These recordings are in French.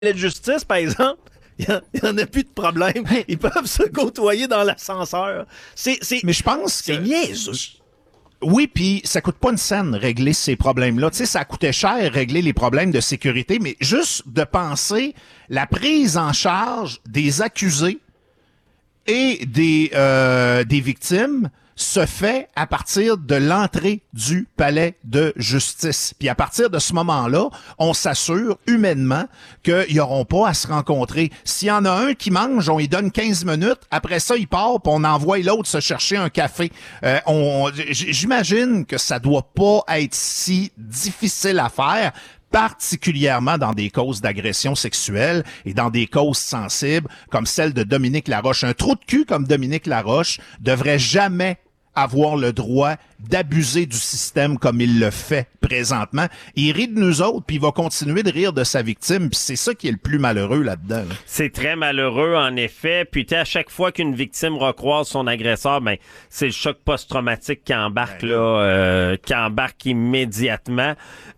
de justice, par exemple, il n'y en a plus de problème. Ils peuvent se côtoyer dans l'ascenseur. Mais je pense que... C'est niaiseux. Oui, puis ça coûte pas une scène régler ces problèmes-là. Tu sais, ça coûtait cher régler les problèmes de sécurité, mais juste de penser la prise en charge des accusés et des victimes se fait à partir de l'entrée du palais de justice. Puis à partir de ce moment-là, on s'assure humainement qu'ils n'auront pas à se rencontrer. S'il y en a un qui mange, on lui donne 15 minutes. Après ça, il part, puis on envoie l'autre se chercher un café. J'imagine que ça doit pas être si difficile à faire, particulièrement dans des causes d'agression sexuelle et dans des causes sensibles comme celle de Dominique Laroche. Un trou de cul comme Dominique Laroche devrait jamais avoir le droit d'abuser du système comme il le fait présentement. Il rit de nous autres, puis il va continuer de rire de sa victime, puis c'est ça qui est le plus malheureux là-dedans. Là. C'est très malheureux, en effet. Puis à chaque fois qu'une victime recroise son agresseur, ben c'est le choc post-traumatique qui embarque qui embarque immédiatement.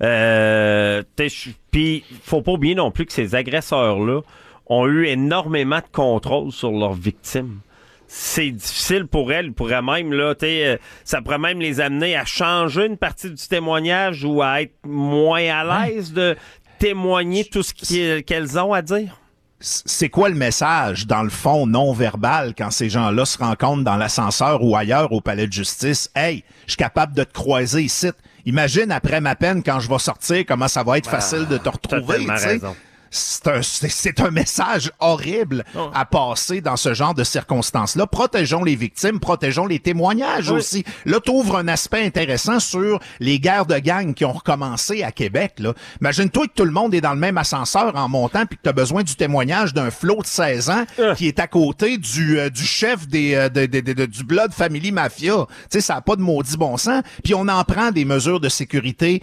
Puis faut pas oublier non plus que ces agresseurs-là ont eu énormément de contrôle sur leurs victimes. C'est difficile pour elles. Pourrait même, ça pourrait même les amener à changer une partie du témoignage ou à être moins à l'aise de témoigner tout ce qu'elles ont à dire. C'est quoi le message, dans le fond, non-verbal, quand ces gens-là se rencontrent dans l'ascenseur ou ailleurs au palais de justice? Hey, je suis capable de te croiser ici. Imagine, après ma peine, quand je vais sortir, comment ça va être facile de te retrouver. C'est un message horrible à passer dans ce genre de circonstances-là. Protégeons les victimes, protégeons les témoignages aussi. Là, t'ouvres un aspect intéressant sur les guerres de gangs qui ont recommencé à Québec. Là. Imagine-toi que tout le monde est dans le même ascenseur en montant puis que t'as besoin du témoignage d'un flot de 16 ans qui est à côté du chef du Blood Family Mafia. Tu sais, ça n'a pas de maudit bon sens. Puis on en prend des mesures de sécurité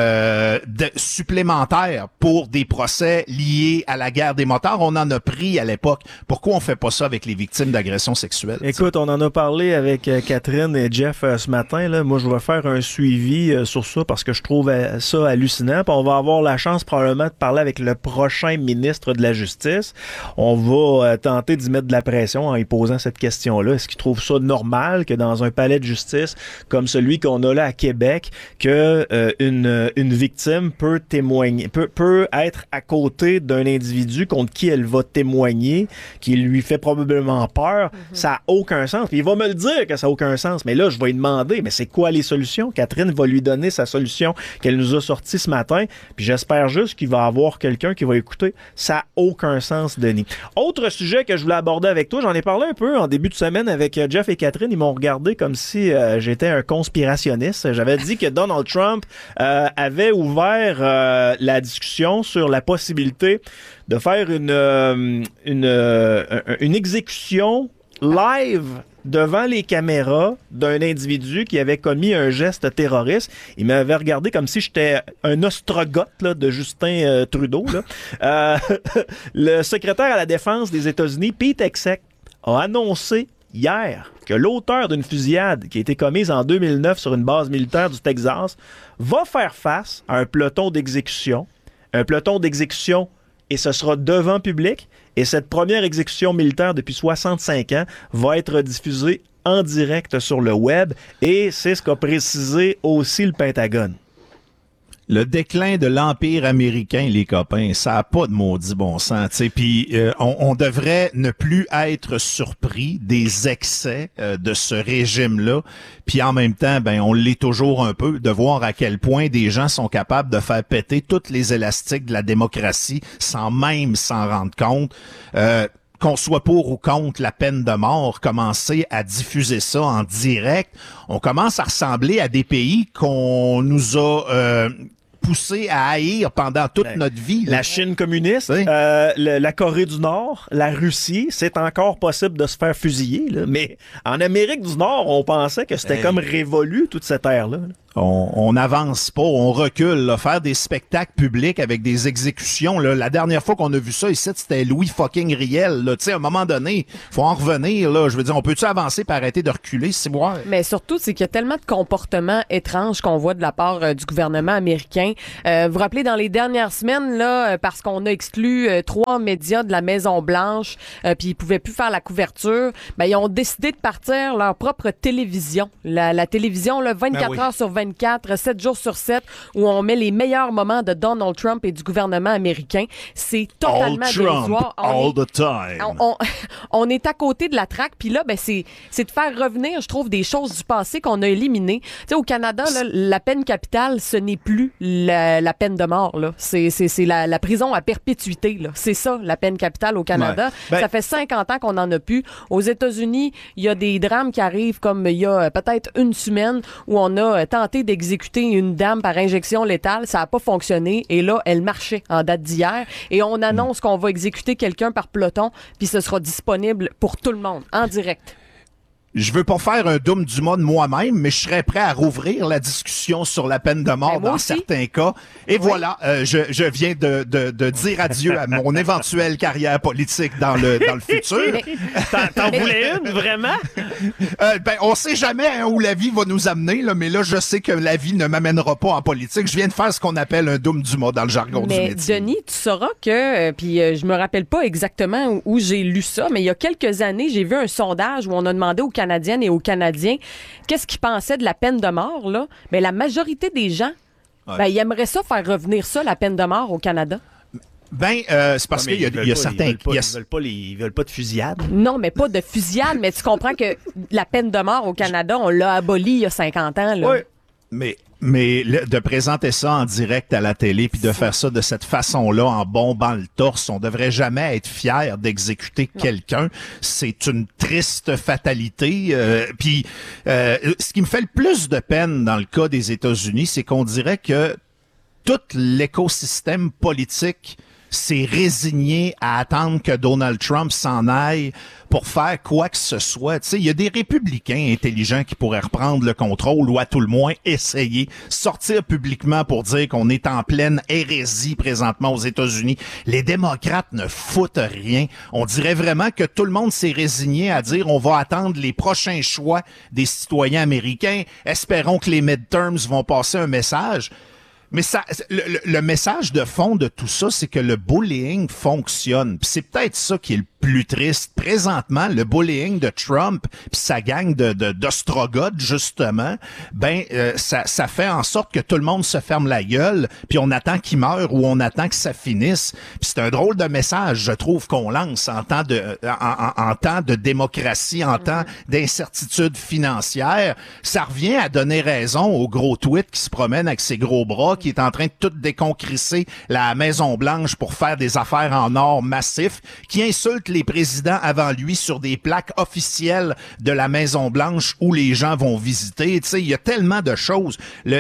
supplémentaires pour des procès liés à la guerre des motards. On en a pris à l'époque. Pourquoi on fait pas ça avec les victimes d'agressions sexuelles? Écoute, on en a parlé avec Catherine et Jeff ce matin. Là. Moi, je vais faire un suivi sur ça parce que je trouve ça hallucinant. Puis on va avoir la chance probablement de parler avec le prochain ministre de la Justice. On va tenter d'y mettre de la pression en y posant cette question-là. Est-ce qu'il trouve ça normal que dans un palais de justice comme celui qu'on a là à Québec, que une victime peut témoigner, peut être à côté d'un individu contre qui elle va témoigner, qui lui fait probablement peur, ça n'a aucun sens. Puis il va me le dire que ça n'a aucun sens. Mais là, je vais lui demander, mais c'est quoi les solutions? Catherine va lui donner sa solution qu'elle nous a sortie ce matin. Puis j'espère juste qu'il va avoir quelqu'un qui va écouter. Ça n'a aucun sens, Denis. Autre sujet que je voulais aborder avec toi, j'en ai parlé un peu en début de semaine avec Jeff et Catherine. Ils m'ont regardé comme si j'étais un conspirationniste. J'avais dit que Donald Trump avait ouvert la discussion sur la possibilité de faire une exécution live devant les caméras d'un individu qui avait commis un geste terroriste. Il m'avait regardé comme si j'étais un ostrogoth là, de Justin Trudeau. Là. Le secrétaire à la défense des États-Unis, Pete Hegseth, a annoncé hier que l'auteur d'une fusillade qui a été commise en 2009 sur une base militaire du Texas va faire face à un peloton d'exécution. Un peloton d'exécution, et ce sera devant public. Et cette première exécution militaire depuis 65 ans va être diffusée en direct sur le web. Et c'est ce qu'a précisé aussi le Pentagone. Le déclin de l'Empire américain, les copains, ça n'a pas de maudit bon sens. Puis on devrait ne plus être surpris des excès de ce régime-là. Puis en même temps, ben on l'est toujours un peu de voir à quel point des gens sont capables de faire péter toutes les élastiques de la démocratie sans même s'en rendre compte. Qu'on soit pour ou contre la peine de mort, commencer à diffuser ça en direct, on commence à ressembler à des pays qu'on nous a poussé à haïr pendant toute notre vie. La Chine communiste, oui. La Corée du Nord, la Russie, c'est encore possible de se faire fusiller. Là. Mais en Amérique du Nord, on pensait que c'était comme révolu, toute cette ère-là. On n'avance pas, on recule. Là. Faire des spectacles publics avec des exécutions, là, la dernière fois qu'on a vu ça ici, c'était Louis fucking Riel. Tu sais, à un moment donné, faut en revenir. Là. Je veux dire, on peut-tu avancer pour arrêter de reculer, c'est moi. Mais surtout, c'est qu'il y a tellement de comportements étranges qu'on voit de la part du gouvernement américain. Vous vous rappelez, dans les dernières semaines, là, parce qu'on a exclu 3 médias de la Maison-Blanche, puis ils pouvaient plus faire la couverture, ben, ils ont décidé de partir leur propre télévision. La télévision, là, 24 heures sur 24, 7 jours sur 7, où on met les meilleurs moments de Donald Trump et du gouvernement américain. C'est totalement dérisoire. All the time. On est à côté de la traque, puis là, ben, c'est de faire revenir, je trouve, des choses du passé qu'on a éliminées. Tu sais, au Canada, là, la peine capitale, ce n'est plus la peine de mort, là. C'est la prison à perpétuité, là. C'est ça, la peine capitale au Canada. Ouais. Ça fait 50 ans qu'on n'en a plus. Aux États-Unis, il y a des drames qui arrivent comme il y a peut-être une semaine où on a tenté d'exécuter une dame par injection létale. Ça n'a pas fonctionné. Et là, elle marchait en date d'hier. Et on annonce qu'on va exécuter quelqu'un par peloton, puis ce sera disponible pour tout le monde, en direct. Je veux pas faire un Doom du monde moi-même, mais je serais prêt à rouvrir la discussion sur la peine de mort dans certains cas. Et voilà, je viens de dire adieu à mon éventuelle carrière politique dans le futur. T'en voulais une, vraiment? On sait jamais où la vie va nous amener, là, mais là, je sais que la vie ne m'amènera pas en politique. Je viens de faire ce qu'on appelle un Doom du monde dans le jargon du métier. Denis, tu sauras que, puis je me rappelle pas exactement où j'ai lu ça, mais il y a quelques années, j'ai vu un sondage où on a demandé aux Canadiennes et aux Canadiens qu'est-ce qu'ils pensaient de la peine de mort, là. Mais la majorité des gens, ils aimeraient ça, faire revenir ça, la peine de mort au Canada. C'est parce qu'il y a certains... Ils veulent pas de fusillade. Non, mais pas de fusillade, mais tu comprends que la peine de mort au Canada, on l'a abolie il y a 50 ans, là. Oui. Mais de présenter ça en direct à la télé puis de faire ça de cette façon-là en bombant le torse, on devrait jamais être fier d'exécuter quelqu'un. C'est une triste fatalité. Ce qui me fait le plus de peine dans le cas des États-Unis, c'est qu'on dirait que tout l'écosystème politique s'est résigné à attendre que Donald Trump s'en aille pour faire quoi que ce soit. Tu sais, il y a des républicains intelligents qui pourraient reprendre le contrôle ou à tout le moins essayer, sortir publiquement pour dire qu'on est en pleine hérésie présentement aux États-Unis. Les démocrates ne foutent rien. On dirait vraiment que tout le monde s'est résigné à dire on va attendre les prochains choix des citoyens américains. Espérons que les midterms vont passer un message. Mais le message de fond de tout ça, c'est que le bullying fonctionne. Puis c'est peut-être ça qui est le plus triste. Présentement, le bullying de Trump puis sa gang d'ostrogoths, justement, ça fait en sorte que tout le monde se ferme la gueule, puis on attend qu'il meure ou on attend que ça finisse. Puis c'est un drôle de message, je trouve, qu'on lance en temps de démocratie, en temps d'incertitude financière. Ça revient à donner raison au gros tweet qui se promène avec ses gros bras, qui est en train de tout déconcrisser la Maison-Blanche pour faire des affaires en or massif, qui insulte les présidents avant lui sur des plaques officielles de la Maison-Blanche où les gens vont visiter. Tu sais, il y a tellement de choses. Le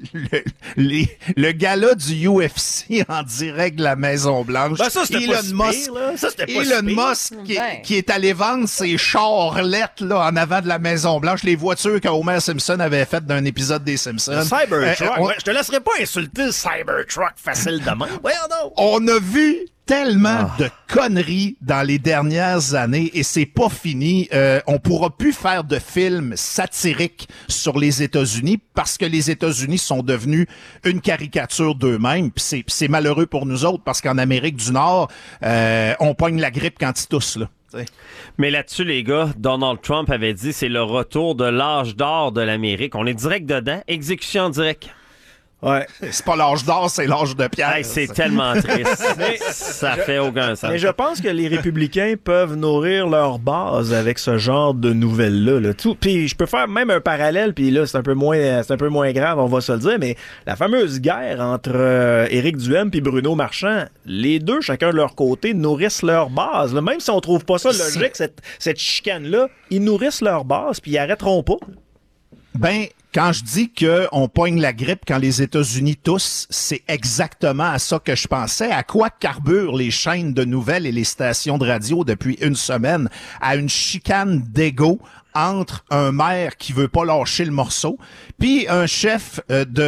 gala du UFC en direct de la Maison-Blanche. Ben ça, Elon Musk qui est allé vendre ses charlettes là, en avant de la Maison-Blanche, les voitures que Homer Simpson avait faites d'un épisode des Simpsons. Le Cybertruck. Je te laisserai pas insulter le Cybertruck facile de main. On a vu tellement de conneries dans les dernières années et c'est pas fini. On pourra plus faire de films satiriques sur les États-Unis parce que les États-Unis sont devenus une caricature d'eux-mêmes. Puis c'est malheureux pour nous autres parce qu'en Amérique du Nord, on pogne la grippe quand ils toussent, là. Mais là-dessus, les gars, Donald Trump avait dit c'est le retour de l'âge d'or de l'Amérique. On est direct dedans. Exécution en direct. Ouais. C'est pas l'âge d'or, c'est l'âge de pierre. Hey, c'est tellement triste. Ça fait aucun sens. Mais je pense que les républicains peuvent nourrir leur base avec ce genre de nouvelles-là. Là. Puis je peux faire même un parallèle, puis là, c'est un peu moins grave, on va se le dire, mais la fameuse guerre entre Éric Duhaime et Bruno Marchand, les deux, chacun de leur côté, nourrissent leur base. Là. Même si on trouve pas ça logique, cette chicane-là, ils nourrissent leur base, puis ils arrêteront pas. Ben, quand je dis qu'on pogne la grippe quand les États-Unis toussent, c'est exactement à ça que je pensais. À quoi carburent les chaînes de nouvelles et les stations de radio depuis une semaine? À une chicane d'ego entre un maire qui veut pas lâcher le morceau, puis un chef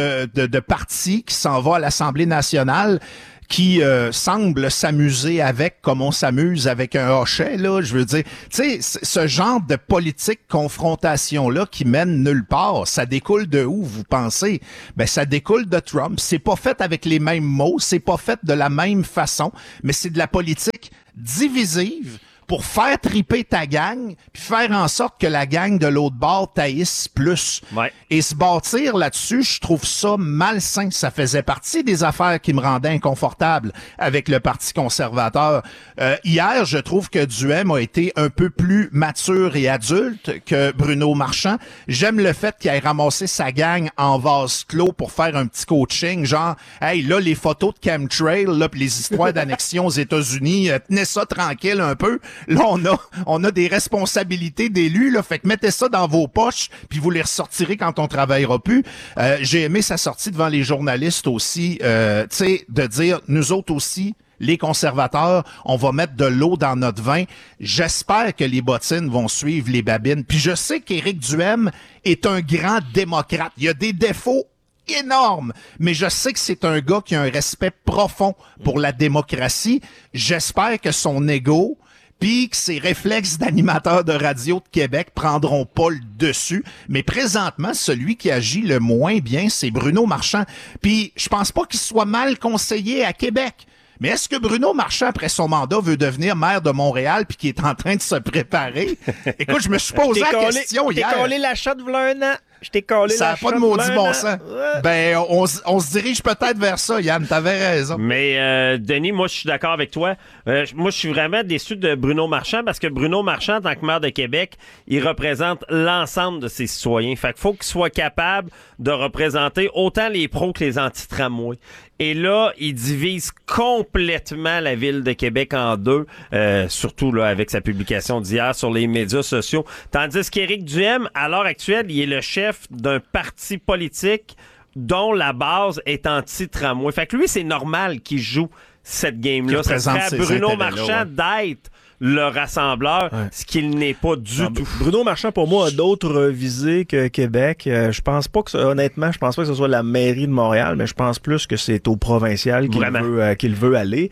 de parti qui s'en va à l'Assemblée nationale, qui semble s'amuser avec comme on s'amuse avec un hochet, là. Je veux dire, tu sais, ce genre de politique confrontation-là qui mène nulle part, ça découle de où, vous pensez? Ben, ça découle de Trump. C'est pas fait avec les mêmes mots, c'est pas fait de la même façon, mais c'est de la politique divisive pour faire triper ta gang, puis faire en sorte que la gang de l'autre bord taillisse plus. Ouais. Et se bâtir là-dessus, je trouve ça malsain. Ça faisait partie des affaires qui me rendaient inconfortable avec le Parti conservateur. Hier, je trouve que Duhem a été un peu plus mature et adulte que Bruno Marchand. J'aime le fait qu'il ait ramassé sa gang en vase clos pour faire un petit coaching, genre, hey, là, les photos de chemtrail, là, pis les histoires d'annexion aux États-Unis, tenez ça tranquille un peu. Là, on a des responsabilités d'élus, là, fait que mettez ça dans vos poches, puis vous les ressortirez quand on travaillera plus. J'ai aimé sa sortie devant les journalistes aussi, tu sais, de dire, nous autres aussi, les conservateurs, on va mettre de l'eau dans notre vin. J'espère que les bottines vont suivre les babines. Puis je sais qu'Éric Duhem est un grand démocrate. Il y a des défauts énorme, mais je sais que c'est un gars qui a un respect profond pour la démocratie. J'espère que son ego puis que ses réflexes d'animateur de radio de Québec prendront pas le dessus. Mais présentement, celui qui agit le moins bien, c'est Bruno Marchand. Puis je pense pas qu'il soit mal conseillé à Québec. Mais est-ce que Bruno Marchand, après son mandat, veut devenir maire de Montréal puis qui est en train de se préparer? Écoute, je me suis posé la question hier. Je t'ai collé la shot v'là un an. Je t'ai collé ça la n'a shot pas de maudit v'là un bon an. sens. Ben, on se dirige peut-être vers ça, Yann. T'avais raison. Mais, Denis, moi, je suis d'accord avec toi. Moi, je suis vraiment déçu de Bruno Marchand parce que Bruno Marchand, en tant que maire de Québec, il représente l'ensemble de ses citoyens. Fait qu'il faut qu'il soit capable de représenter autant les pros que les anti-tramways. Et là, il divise complètement la ville de Québec en deux, surtout là avec sa publication d'hier sur les médias sociaux. Tandis qu'Éric Duhem, à l'heure actuelle, il est le chef d'un parti politique dont la base est anti-tramway. Fait que lui, c'est normal qu'il joue cette game-là. Ça serait à Bruno Marchand d'être le rassembleur, ce qu'il n'est pas du tout. Bruno Marchand, pour moi, a d'autres visées que Québec. Je pense pas que, honnêtement, je pense pas que ce soit la mairie de Montréal, mais je pense plus que c'est au provincial qu'il veut aller.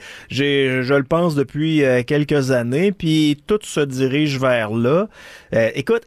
Je le pense depuis quelques années, puis tout se dirige vers là. Écoute,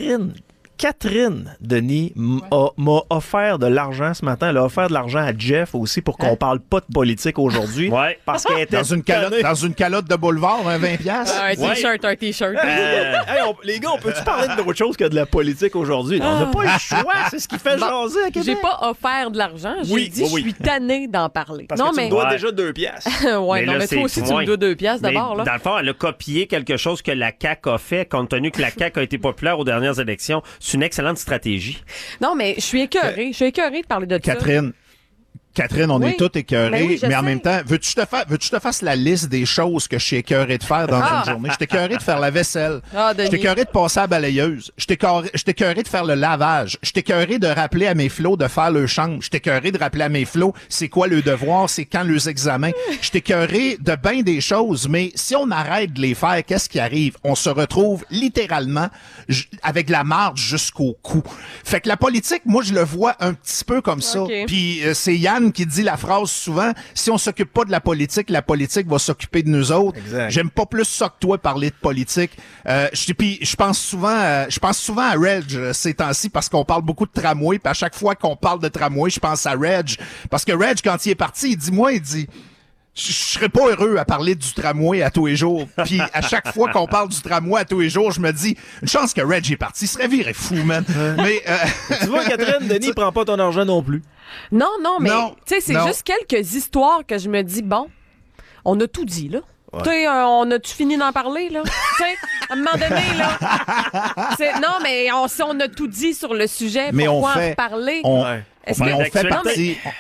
Catherine, Denis, m'a offert de l'argent ce matin. Elle a offert de l'argent à Jeff aussi pour qu'on parle pas de politique aujourd'hui. Ouais. Parce qu'elle était dans une calotte de boulevard, un 20$. Un t-shirt. Hey, les gars, on peut-tu parler d'autre chose que de la politique aujourd'hui? On n'a pas le choix. C'est ce qui fait jaser à Québec. J'ai pas offert de l'argent. J'ai dit je suis tannée d'en parler. Parce que tu me dois déjà 2 piastres. Ouais, non, mais toi aussi, tu me dois 2 piastres d'abord. Là. Dans le fond, elle a copié quelque chose que la CAQ a fait, compte tenu que la CAQ a été populaire aux dernières élections. C'est une excellente stratégie. Non, mais je suis écœurée. Je suis écœurée de parler de Catherine, on est tous écœurés, mais en même temps, veux-tu que je te fasse la liste des choses que je suis écœuré de faire dans une journée? Je suis écœuré de faire la vaisselle. Je suis écœuré de passer à la balayeuse. Je suis écœuré de faire le lavage. Je suis écœuré de rappeler à mes flots de faire le chambre. Je suis écœuré de rappeler à mes flots c'est quoi le devoir, c'est quand les examens. Je suis écœuré de bien des choses, mais si on arrête de les faire, qu'est-ce qui arrive? On se retrouve littéralement avec la marge jusqu'au cou. Fait que la politique, moi, je le vois un petit peu comme ça. Puis c'est Yann qui dit la phrase souvent, si on s'occupe pas de la politique va s'occuper de nous autres. Exact. J'aime pas plus ça que toi parler de politique. Puis je pense souvent à Reg ces temps-ci parce qu'on parle beaucoup de tramway, puis à chaque fois qu'on parle de tramway, je pense à Reg parce que Reg, quand il est parti, il dit je serais pas heureux à parler du tramway à tous les jours. Puis à chaque fois qu'on parle du tramway à tous les jours, je me dis, une chance que Reg est parti. Il serait viré fou, man. Mais tu vois, Catherine, Denis prend pas ton argent non plus. Non, mais tu sais, c'est juste quelques histoires que je me dis, bon, on a tout dit, là. Ouais. Tu sais, on a-tu fini d'en parler, là? Tu sais, à un moment donné, là. Non, mais si on a tout dit sur le sujet, pourquoi en reparler?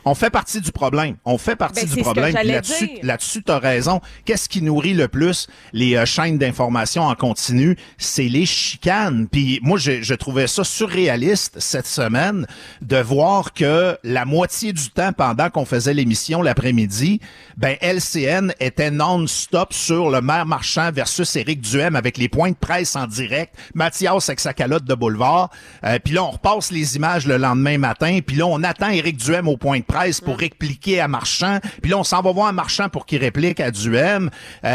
On fait partie du problème. On fait partie du problème. Puis là-dessus, t'as raison. Qu'est-ce qui nourrit le plus les chaînes d'information en continu? C'est les chicanes. Puis moi, je trouvais ça surréaliste cette semaine de voir que la moitié du temps, pendant qu'on faisait l'émission l'après-midi, ben LCN était non-stop sur le maire Marchand versus Éric Duhem avec les points de presse en direct. Mathias avec sa calotte de boulevard. Puis là, on repasse les images le lendemain matin. Puis là, on attend Éric Duhem au point de presse pour répliquer à Marchand. Puis là, on s'en va voir Marchand pour qu'il réplique à Duhem.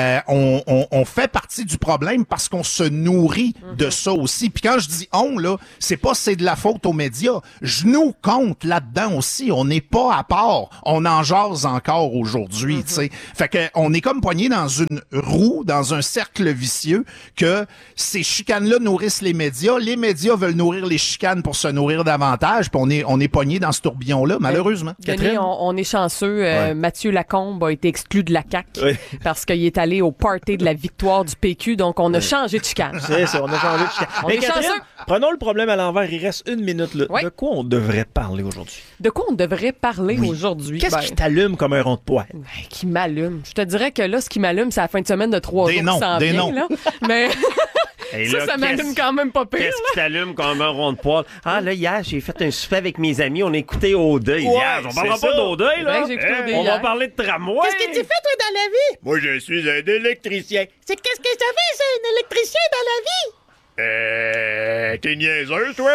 On fait partie du problème parce qu'on se nourrit de ça aussi. Puis quand je dis on, là, c'est de la faute aux médias. Je nous compte là-dedans aussi. On n'est pas à part. On en jase encore aujourd'hui, tu sais. Fait que on est comme poigné dans une roue, dans un cercle vicieux que ces chicanes-là nourrissent les médias veulent nourrir les chicanes pour se nourrir davantage, puis on est pogné dans ce tourbillon-là, malheureusement. Denis, on est chanceux. Mathieu Lacombe a été exclu de la CAQ parce qu'il est allé au party de la victoire du PQ, donc on a changé de chicane. C'est ça, on a changé de chicane. On est chanceux. Prenons le problème à l'envers. Il reste une minute. Là. De quoi on devrait parler aujourd'hui? De quoi on devrait parler aujourd'hui? Qu'est-ce qui t'allume comme un rond de poêle? Qui m'allume? Je te dirais que là, ce qui m'allume, c'est la fin de semaine de 3 jours qui s'en vient. Là. Mais... ça m'allume quand même pas pire. Qu'est-ce qui t'allume comme un rond de poêle? Ah, là, hier, j'ai fait un souper avec mes amis. On a écouté OD hier. On parlera pas d'OD, là. On va parler de tramway. Qu'est-ce que tu fais, toi, dans la vie? Moi, je suis un électricien. C'est qu'est-ce que ça fait, ça, un électricien dans la vie? T'es niaiseuse, toi?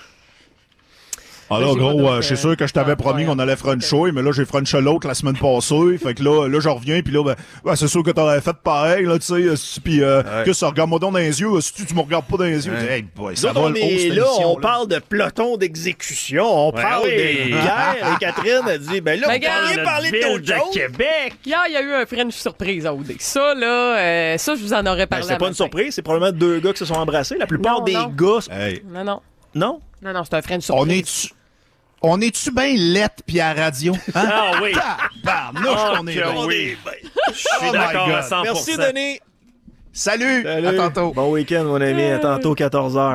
Alors, gros, je suis sûr que je t'avais promis qu'on allait Frencher, mais là, j'ai Frenché l'autre la semaine passée. Fait que là, je reviens, puis là, ben, c'est sûr que t'aurais fait pareil, là, tu sais. Puis, que ça, regarde-moi donc dans les yeux. Si tu me regardes pas dans les yeux, hey, boy, ça va on est là, on parle de peloton d'exécution, on parle de guerre. Et Catherine a dit, ben là, vous pourriez parler d'autre chose. Québec. Hier, il y a eu un French surprise à OD. Ça, là, ça, je vous en aurais parlé. C'est pas une surprise, c'est probablement 2 gars qui se sont embrassés. La plupart des gars... Hey. Non. Non? Non, c'est un French surprise. On est-tu bien lettre pis à radio? Hein? Ah oui. On est bien. Oui. Je suis d'accord à 100%. Merci, Denis. Salut. À tantôt. Bon week-end, mon ami. À tantôt, 14h.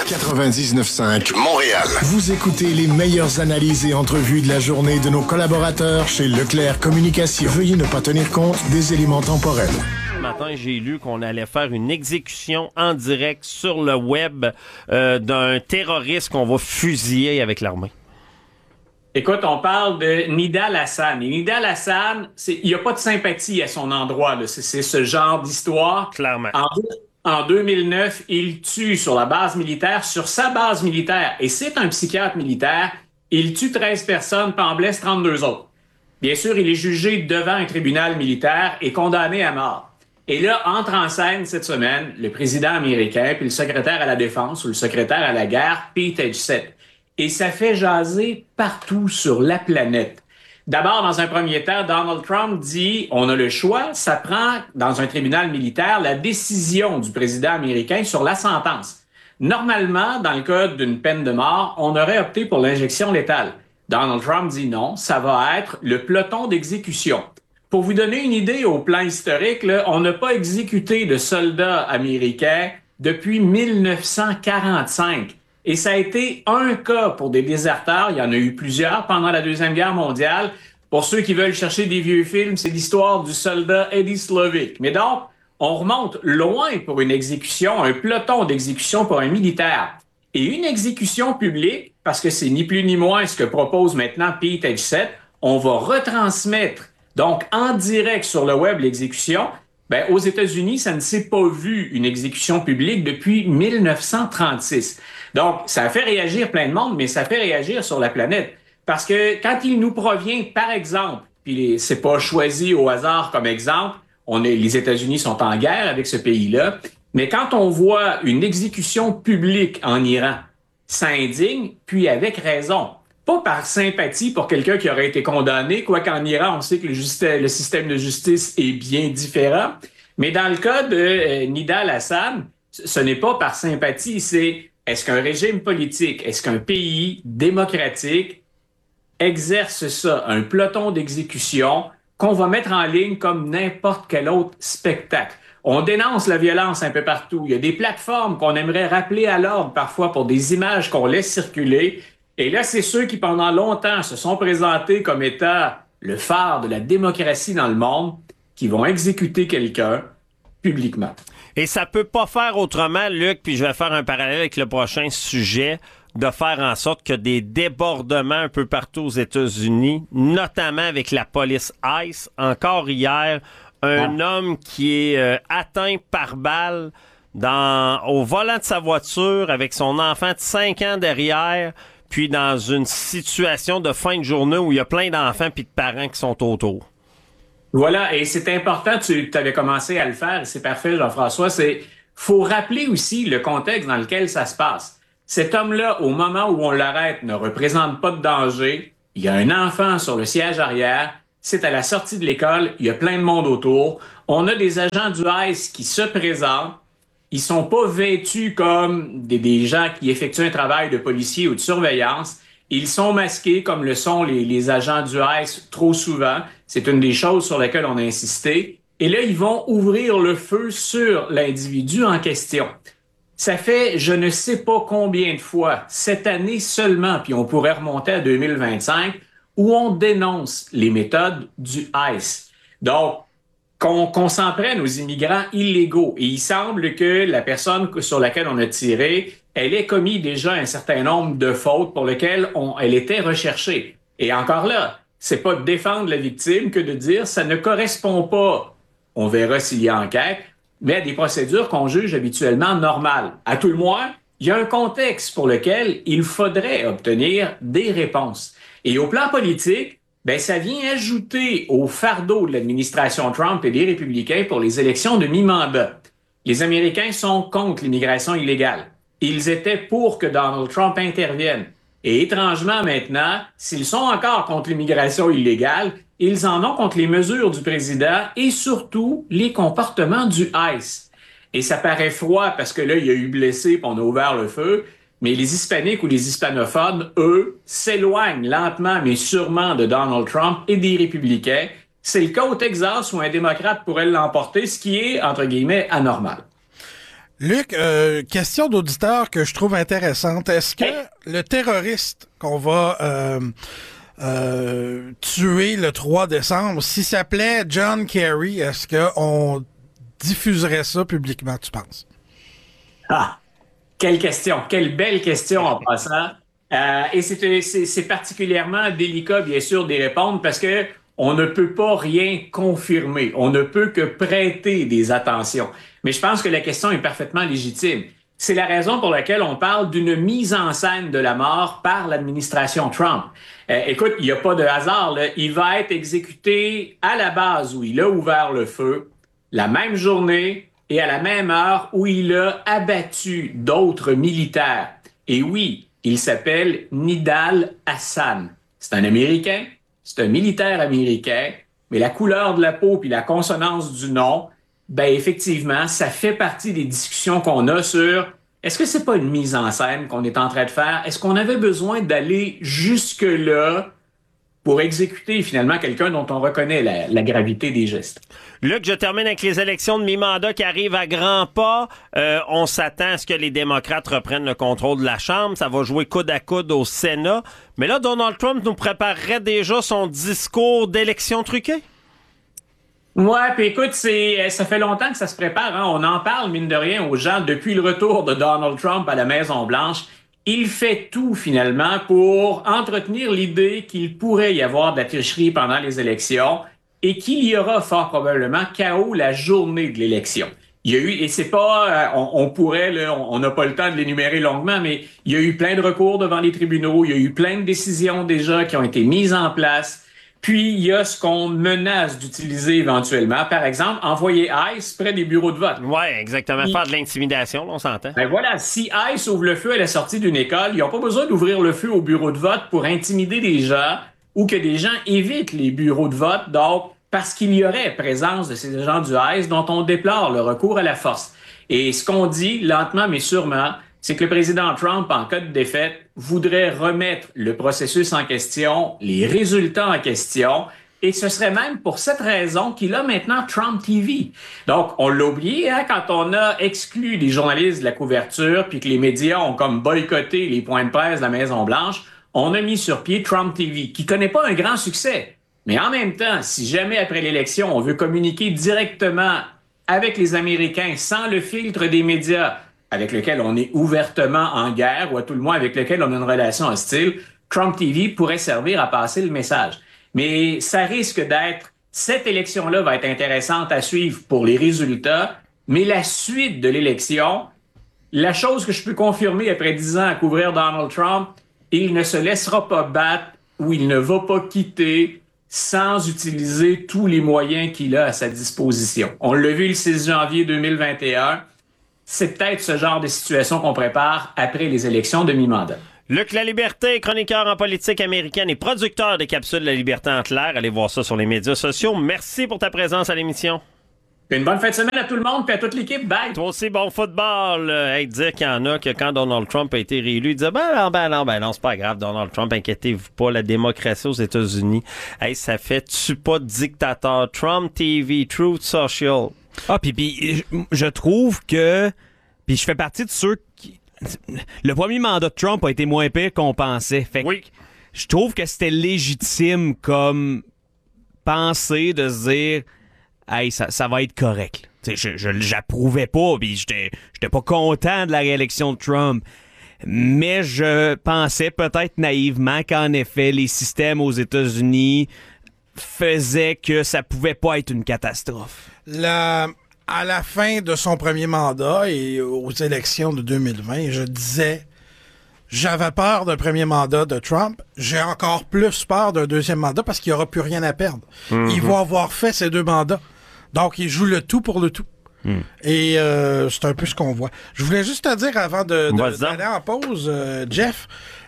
99.5 Montréal. Vous écoutez les meilleures analyses et entrevues de la journée de nos collaborateurs chez Leclerc Communication. Veuillez ne pas tenir compte des éléments temporels. Ce matin, j'ai lu qu'on allait faire une exécution en direct sur le web d'un terroriste qu'on va fusiller avec l'armée. Écoute, on parle de Nidal Hassan. Et Nidal Hassan, il n'y a pas de sympathie à son endroit. Là. C'est ce genre d'histoire. Clairement. En 2009, il tue sur la base militaire, sur sa base militaire, et c'est un psychiatre militaire, il tue 13 personnes, puis en blesse 32 autres. Bien sûr, il est jugé devant un tribunal militaire et condamné à mort. Et là, entre en scène cette semaine le président américain puis le secrétaire à la Défense ou le secrétaire à la guerre, Pete Hegseth. Et ça fait jaser partout sur la planète. D'abord, dans un premier temps, Donald Trump dit on a le choix, ça prend, dans un tribunal militaire, la décision du président américain sur la sentence. Normalement, dans le cas d'une peine de mort, on aurait opté pour l'injection létale. Donald Trump dit non, ça va être le peloton d'exécution. Pour vous donner une idée au plan historique, là, on n'a pas exécuté de soldats américains depuis 1945. Et ça a été un cas pour des déserteurs. Il y en a eu plusieurs pendant la Deuxième Guerre mondiale. Pour ceux qui veulent chercher des vieux films, c'est l'histoire du soldat Eddie Slovic. Mais donc, on remonte loin pour une exécution, un peloton d'exécution pour un militaire. Et une exécution publique, parce que c'est ni plus ni moins ce que propose maintenant Pete Hegseth, on va retransmettre, donc en direct sur le web, l'exécution. Ben, aux États-Unis, ça ne s'est pas vu une exécution publique depuis 1936. Donc, ça a fait réagir plein de monde, mais ça fait réagir sur la planète. Parce que quand il nous provient, par exemple, puis c'est pas choisi au hasard comme exemple, les États-Unis sont en guerre avec ce pays-là, mais quand on voit une exécution publique en Iran, ça indigne, puis avec raison. Pas par sympathie pour quelqu'un qui aurait été condamné, quoiqu'en Iran, on sait que le système de justice est bien différent. Mais dans le cas de Nidal Hassan, ce n'est pas par sympathie, c'est est-ce qu'un régime politique, est-ce qu'un pays démocratique exerce ça, un peloton d'exécution qu'on va mettre en ligne comme n'importe quel autre spectacle. On dénonce la violence un peu partout. Il y a des plateformes qu'on aimerait rappeler à l'ordre parfois pour des images qu'on laisse circuler. Et là, c'est ceux qui, pendant longtemps, se sont présentés comme étant le phare de la démocratie dans le monde, qui vont exécuter quelqu'un publiquement. Et ça peut pas faire autrement, Luc, puis je vais faire un parallèle avec le prochain sujet, de faire en sorte que des débordements un peu partout aux États-Unis, notamment avec la police ICE. Encore hier, un homme qui est atteint par balle au volant de sa voiture avec son enfant de 5 ans derrière, puis dans une situation de fin de journée où il y a plein d'enfants puis de parents qui sont autour. Voilà, et c'est important, tu avais commencé à le faire, et c'est parfait, Jean-François, faut rappeler aussi le contexte dans lequel ça se passe. Cet homme-là, au moment où on l'arrête, ne représente pas de danger. Il y a un enfant sur le siège arrière. C'est à la sortie de l'école. Il y a plein de monde autour. On a des agents du ICE qui se présentent. Ils sont pas vêtus comme des gens qui effectuent un travail de policier ou de surveillance. Ils sont masqués comme le sont les agents du ICE trop souvent. C'est une des choses sur lesquelles on a insisté. Et là, ils vont ouvrir le feu sur l'individu en question. Ça fait je ne sais pas combien de fois, cette année seulement, puis on pourrait remonter à 2025, où on dénonce les méthodes du ICE. Donc, qu'on s'en prenne aux immigrants illégaux. Et il semble que la personne sur laquelle on a tiré, elle ait commis déjà un certain nombre de fautes pour lesquelles elle était recherchée. Et encore là, c'est pas de défendre la victime que de dire ça ne correspond pas. On verra s'il y a enquête, mais à des procédures qu'on juge habituellement normales. À tout le moins, il y a un contexte pour lequel il faudrait obtenir des réponses. Et au plan politique, ça vient ajouter au fardeau de l'administration Trump et des républicains pour les élections de mi-mandat. Les Américains sont contre l'immigration illégale. Ils étaient pour que Donald Trump intervienne. Et étrangement maintenant, s'ils sont encore contre l'immigration illégale, ils en ont contre les mesures du président et surtout les comportements du ICE. Et ça paraît froid parce que là, il y a eu blessés et on a ouvert le feu, mais les Hispaniques ou les hispanophones, eux, s'éloignent lentement mais sûrement de Donald Trump et des républicains. C'est le cas au Texas où un démocrate pourrait l'emporter, ce qui est, entre guillemets, anormal. Luc, question d'auditeur que je trouve intéressante. Est-ce que le terroriste qu'on va tuer le 3 décembre, s'il s'appelait John Kerry, est-ce qu'on diffuserait ça publiquement, tu penses? Ah, quelle question, quelle belle question en passant. Et c'est particulièrement délicat, bien sûr, d'y répondre parce que on ne peut pas rien confirmer. On ne peut que prêter des attentions. Mais je pense que la question est parfaitement légitime. C'est la raison pour laquelle on parle d'une mise en scène de la mort par l'administration Trump. Écoute, il n'y a pas de hasard, là. Il va être exécuté à la base où il a ouvert le feu, la même journée et à la même heure où il a abattu d'autres militaires. Et oui, il s'appelle Nidal Hassan. C'est un Américain, c'est un militaire américain, mais la couleur de la peau puis la consonance du nom, effectivement, ça fait partie des discussions qu'on a sur est-ce que c'est pas une mise en scène qu'on est en train de faire? Est-ce qu'on avait besoin d'aller jusque-là pour exécuter finalement quelqu'un dont on reconnaît la gravité des gestes? Luc, je termine avec les élections de mi-mandat qui arrivent à grands pas. On s'attend à ce que les démocrates reprennent le contrôle de la Chambre. Ça va jouer coude à coude au Sénat. Mais là, Donald Trump nous préparerait déjà son discours d'élection truquée. Ouais, puis écoute, ça fait longtemps que ça se prépare. Hein? On en parle, mine de rien, aux gens depuis le retour de Donald Trump à la Maison-Blanche. Il fait tout, finalement, pour entretenir l'idée qu'il pourrait y avoir de la tricherie pendant les élections et qu'il y aura fort probablement chaos la journée de l'élection. Il y a eu, et c'est pas, on pourrait, là, on n'a pas le temps de l'énumérer longuement, mais il y a eu plein de recours devant les tribunaux, il y a eu plein de décisions déjà qui ont été mises en place. Puis, il y a ce qu'on menace d'utiliser éventuellement. Par exemple, envoyer ICE près des bureaux de vote. Oui, exactement. Faire de l'intimidation, là, on s'entend. Voilà, si ICE ouvre le feu à la sortie d'une école, ils n'ont pas besoin d'ouvrir le feu au bureau de vote pour intimider des gens ou que des gens évitent les bureaux de vote, donc parce qu'il y aurait présence de ces agents du ICE dont on déplore le recours à la force. Et ce qu'on dit, lentement mais sûrement, c'est que le président Trump, en cas de défaite, voudrait remettre le processus en question, les résultats en question, et ce serait même pour cette raison qu'il a maintenant Trump TV. Donc, on l'a oublié, hein, quand on a exclu les journalistes de la couverture, puis que les médias ont comme boycotté les points de presse de la Maison-Blanche, on a mis sur pied Trump TV, qui connaît pas un grand succès. Mais en même temps, si jamais après l'élection, on veut communiquer directement avec les Américains sans le filtre des médias avec lesquels on est ouvertement en guerre ou à tout le moins avec lesquels on a une relation hostile, Trump TV pourrait servir à passer le message. Mais ça risque d'être, cette élection-là va être intéressante à suivre pour les résultats, mais la suite de l'élection, la chose que je peux confirmer après 10 ans à couvrir Donald Trump, il ne se laissera pas battre ou il ne va pas quitter sans utiliser tous les moyens qu'il a à sa disposition. On l'a vu le 6 janvier 2021. C'est peut-être ce genre de situation qu'on prépare après les élections de mi-mandat. Luc La Liberté, chroniqueur en politique américaine et producteur des capsules La Liberté en clair. Allez voir ça sur les médias sociaux. Merci pour ta présence à l'émission. Une bonne fin de semaine à tout le monde et à toute l'équipe. Bye! Toi aussi, bon football. Dire qu'il y en a que quand Donald Trump a été réélu, il disait ben non, c'est pas grave, Donald Trump, inquiétez-vous pas, la démocratie aux États-Unis, hey, ça fait-tu pas de dictateur? Trump TV, Truth Social. Ah, puis je trouve que... Puis je fais partie de ceux qui... Le premier mandat de Trump a été moins pire qu'on pensait. Fait que oui. Je trouve que c'était légitime comme pensée de se dire hey, ça va être correct. J'approuvais pas, puis j'étais pas content de la réélection de Trump. Mais je pensais peut-être naïvement qu'en effet, les systèmes aux États-Unis faisaient que ça pouvait pas être une catastrophe. À la fin de son premier mandat et aux élections de 2020, je disais, j'avais peur d'un premier mandat de Trump. J'ai encore plus peur d'un deuxième mandat parce qu'il n'y aura plus rien à perdre. Mm-hmm. Il va avoir fait ces 2 mandats. Donc, il joue le tout pour le tout. Et c'est un peu ce qu'on voit. Je voulais juste te dire, avant d'aller en pause, Jeff,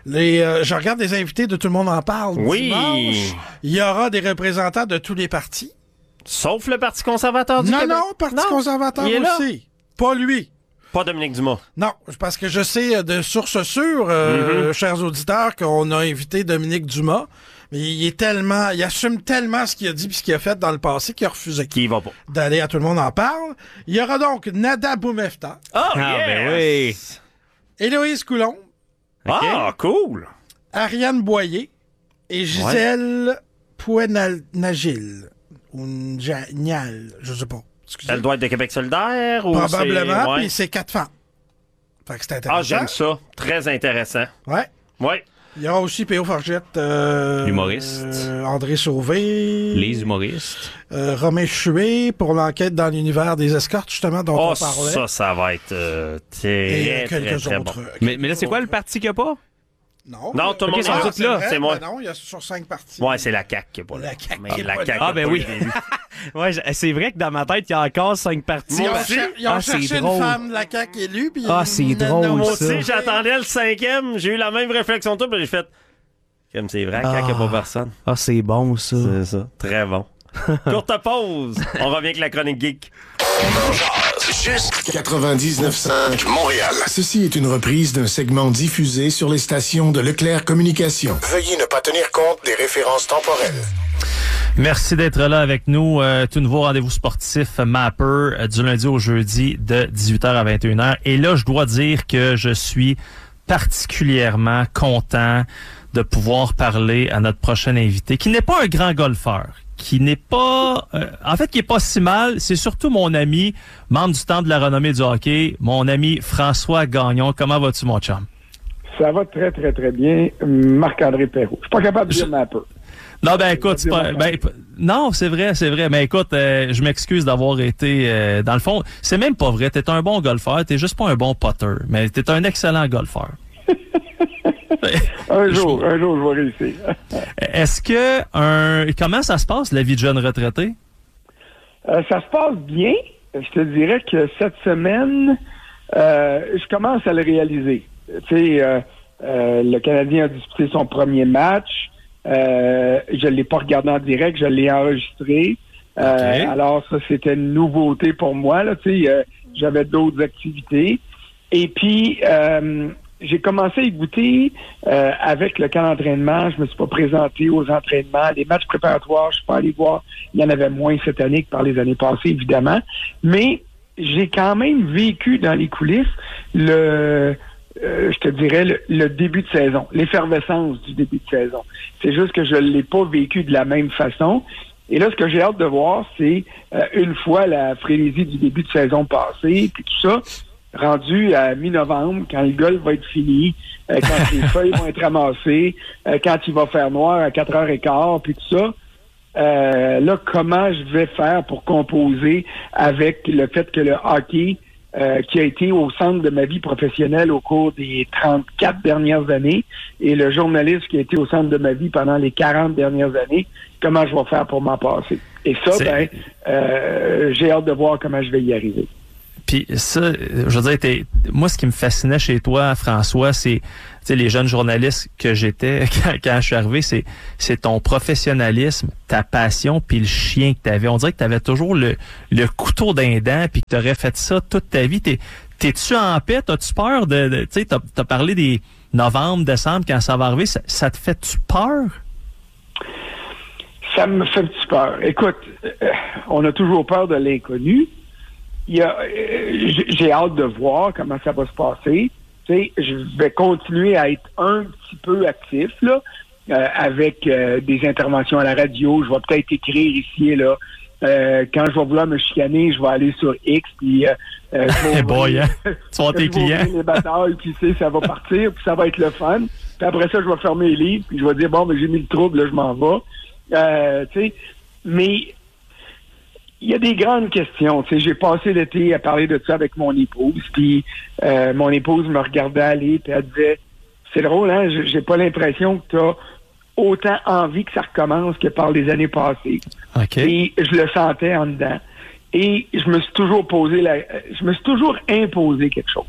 je regarde les invités de Tout le monde en parle. Oui. Dimanche, il y aura des représentants de tous les partis. Sauf le Parti conservateur du Québec. Non, Parti conservateur aussi. Pas lui. Pas Dominique Dumas. Non, parce que je sais de sources sûres, chers auditeurs, qu'on a invité Dominique Dumas, mais il assume tellement ce qu'il a dit et ce qu'il a fait dans le passé qu'il a refusé d'aller à Tout le monde en parle. Il y aura donc Nada Boumefta. Ben oui. Héloïse Coulombe. Ah, cool. Ariane Boyer et Gisèle Pouenagil. Ou Nial, je sais pas. Excusez. Elle doit être de Québec solidaire ou probablement, puis c'est 4 femmes. Fait que c'est intéressant. Ah, j'aime ça. Très intéressant. Ouais. Ouais. Il y aura aussi P.O. Forgette. Humoriste. André Sauvé. Les humoristes. Romain Chué pour l'enquête dans l'univers des escortes, justement, dont on parlait. Ça va être très, très bon. Mais là, c'est quoi le parti qu'il n'y a pas? Non, tout le monde est tout là. C'est moi. Non, il y a sur 5 parties. Ouais, c'est la CAQ qui est pas là. La CAQ. Ah, ben oui. Ouais, c'est vrai que dans ma tête, il y a encore 5 parties. Ils ont cherché une femme de la CAQ élue. Puis c'est drôle, moi ça. aussi, j'attendais le 5e. J'ai eu la même réflexion que toi, puis j'ai fait... Comme c'est vrai, CAQ, il n'y a pas personne. Ah, c'est bon, ça. C'est ça. Très bon. Courte pause. On revient avec la chronique geek. Juste 99.5 Montréal. Ceci est une reprise d'un segment diffusé sur les stations de Leclerc Communications. Veuillez ne pas tenir compte des références temporelles. Merci d'être là avec nous. Tout nouveau rendez-vous sportif Mapper du lundi au jeudi de 18h à 21h. Et là, je dois dire que je suis particulièrement content de pouvoir parler à notre prochain invité, qui n'est pas un grand golfeur, qui n'est pas... qui est pas si mal. C'est surtout mon ami, membre du Temple de la renommée du hockey, mon ami François Gagnon. Comment vas-tu, mon chum? Ça va très, très, très bien. Marc-André Perrault. Je suis pas capable de dire Mapper. Non, ben écoute, non, c'est vrai. Mais écoute, je m'excuse d'avoir été... dans le fond, c'est même pas vrai. T'es un bon golfeur, t'es juste pas un bon putter, mais t'es un excellent golfeur. un jour, je vais réussir. Est-ce que... Comment ça se passe, la vie de jeune retraité? Ça se passe bien. Je te dirais que cette semaine, je commence à le réaliser. Tu sais, le Canadien a disputé son premier match. Je l'ai pas regardé en direct, je l'ai enregistré. Okay. Alors ça, c'était une nouveauté pour moi. Là, j'avais d'autres activités. Et puis, j'ai commencé à y goûter avec le camp d'entraînement. Je me suis pas présenté aux entraînements. Les matchs préparatoires, je suis pas allé voir. Il y en avait moins cette année que par les années passées, évidemment. Mais j'ai quand même vécu dans les coulisses je te dirais, le début de saison, l'effervescence du début de saison. C'est juste que je ne l'ai pas vécu de la même façon. Et là, ce que j'ai hâte de voir, c'est une fois la frénésie du début de saison passée, puis tout ça, rendu à mi-novembre, quand le golf va être fini, quand les feuilles vont être ramassées, quand il va faire noir à 4h15, puis tout ça, là, comment je vais faire pour composer avec le fait que le hockey, qui a été au centre de ma vie professionnelle au cours des 34 dernières années, et le journaliste qui a été au centre de ma vie pendant les 40 dernières années, comment je vais faire pour m'en passer. Et ça, j'ai hâte de voir comment je vais y arriver. Puis ça, je veux dire, moi, ce qui me fascinait chez toi, François, c'est les jeunes journalistes que j'étais quand je suis arrivé, c'est ton professionnalisme, ta passion, puis le chien que tu avais. On dirait que tu avais toujours le couteau d'un dent, puis que tu aurais fait ça toute ta vie. T'es-tu en paix? T'as-tu peur tu sais, t'as parlé des novembre, décembre, quand ça va arriver. Ça te fait-tu peur? Ça me fait peur. Écoute, on a toujours peur de l'inconnu. J'ai hâte de voir comment ça va se passer. Tu sais, je vais continuer à être un petit peu actif là, avec des interventions à la radio. Je vais peut-être écrire ici et là. Quand je vais vouloir me chicaner, je vais aller sur X puis tu vas tes clients. Les batailles, puis ça va partir, puis ça va être le fun. Puis après ça, je vais fermer les livres, puis je vais dire bon, mais j'ai mis le trouble, là, je m'en vais. Tu sais, mais il y a des grandes questions. Tu sais, j'ai passé l'été à parler de ça avec mon épouse, puis mon épouse me regardait aller, puis elle disait, c'est drôle, hein, j'ai pas l'impression que tu as autant envie que ça recommence que par les années passées. Okay. Et je le sentais en dedans. Et je me suis toujours imposé quelque chose.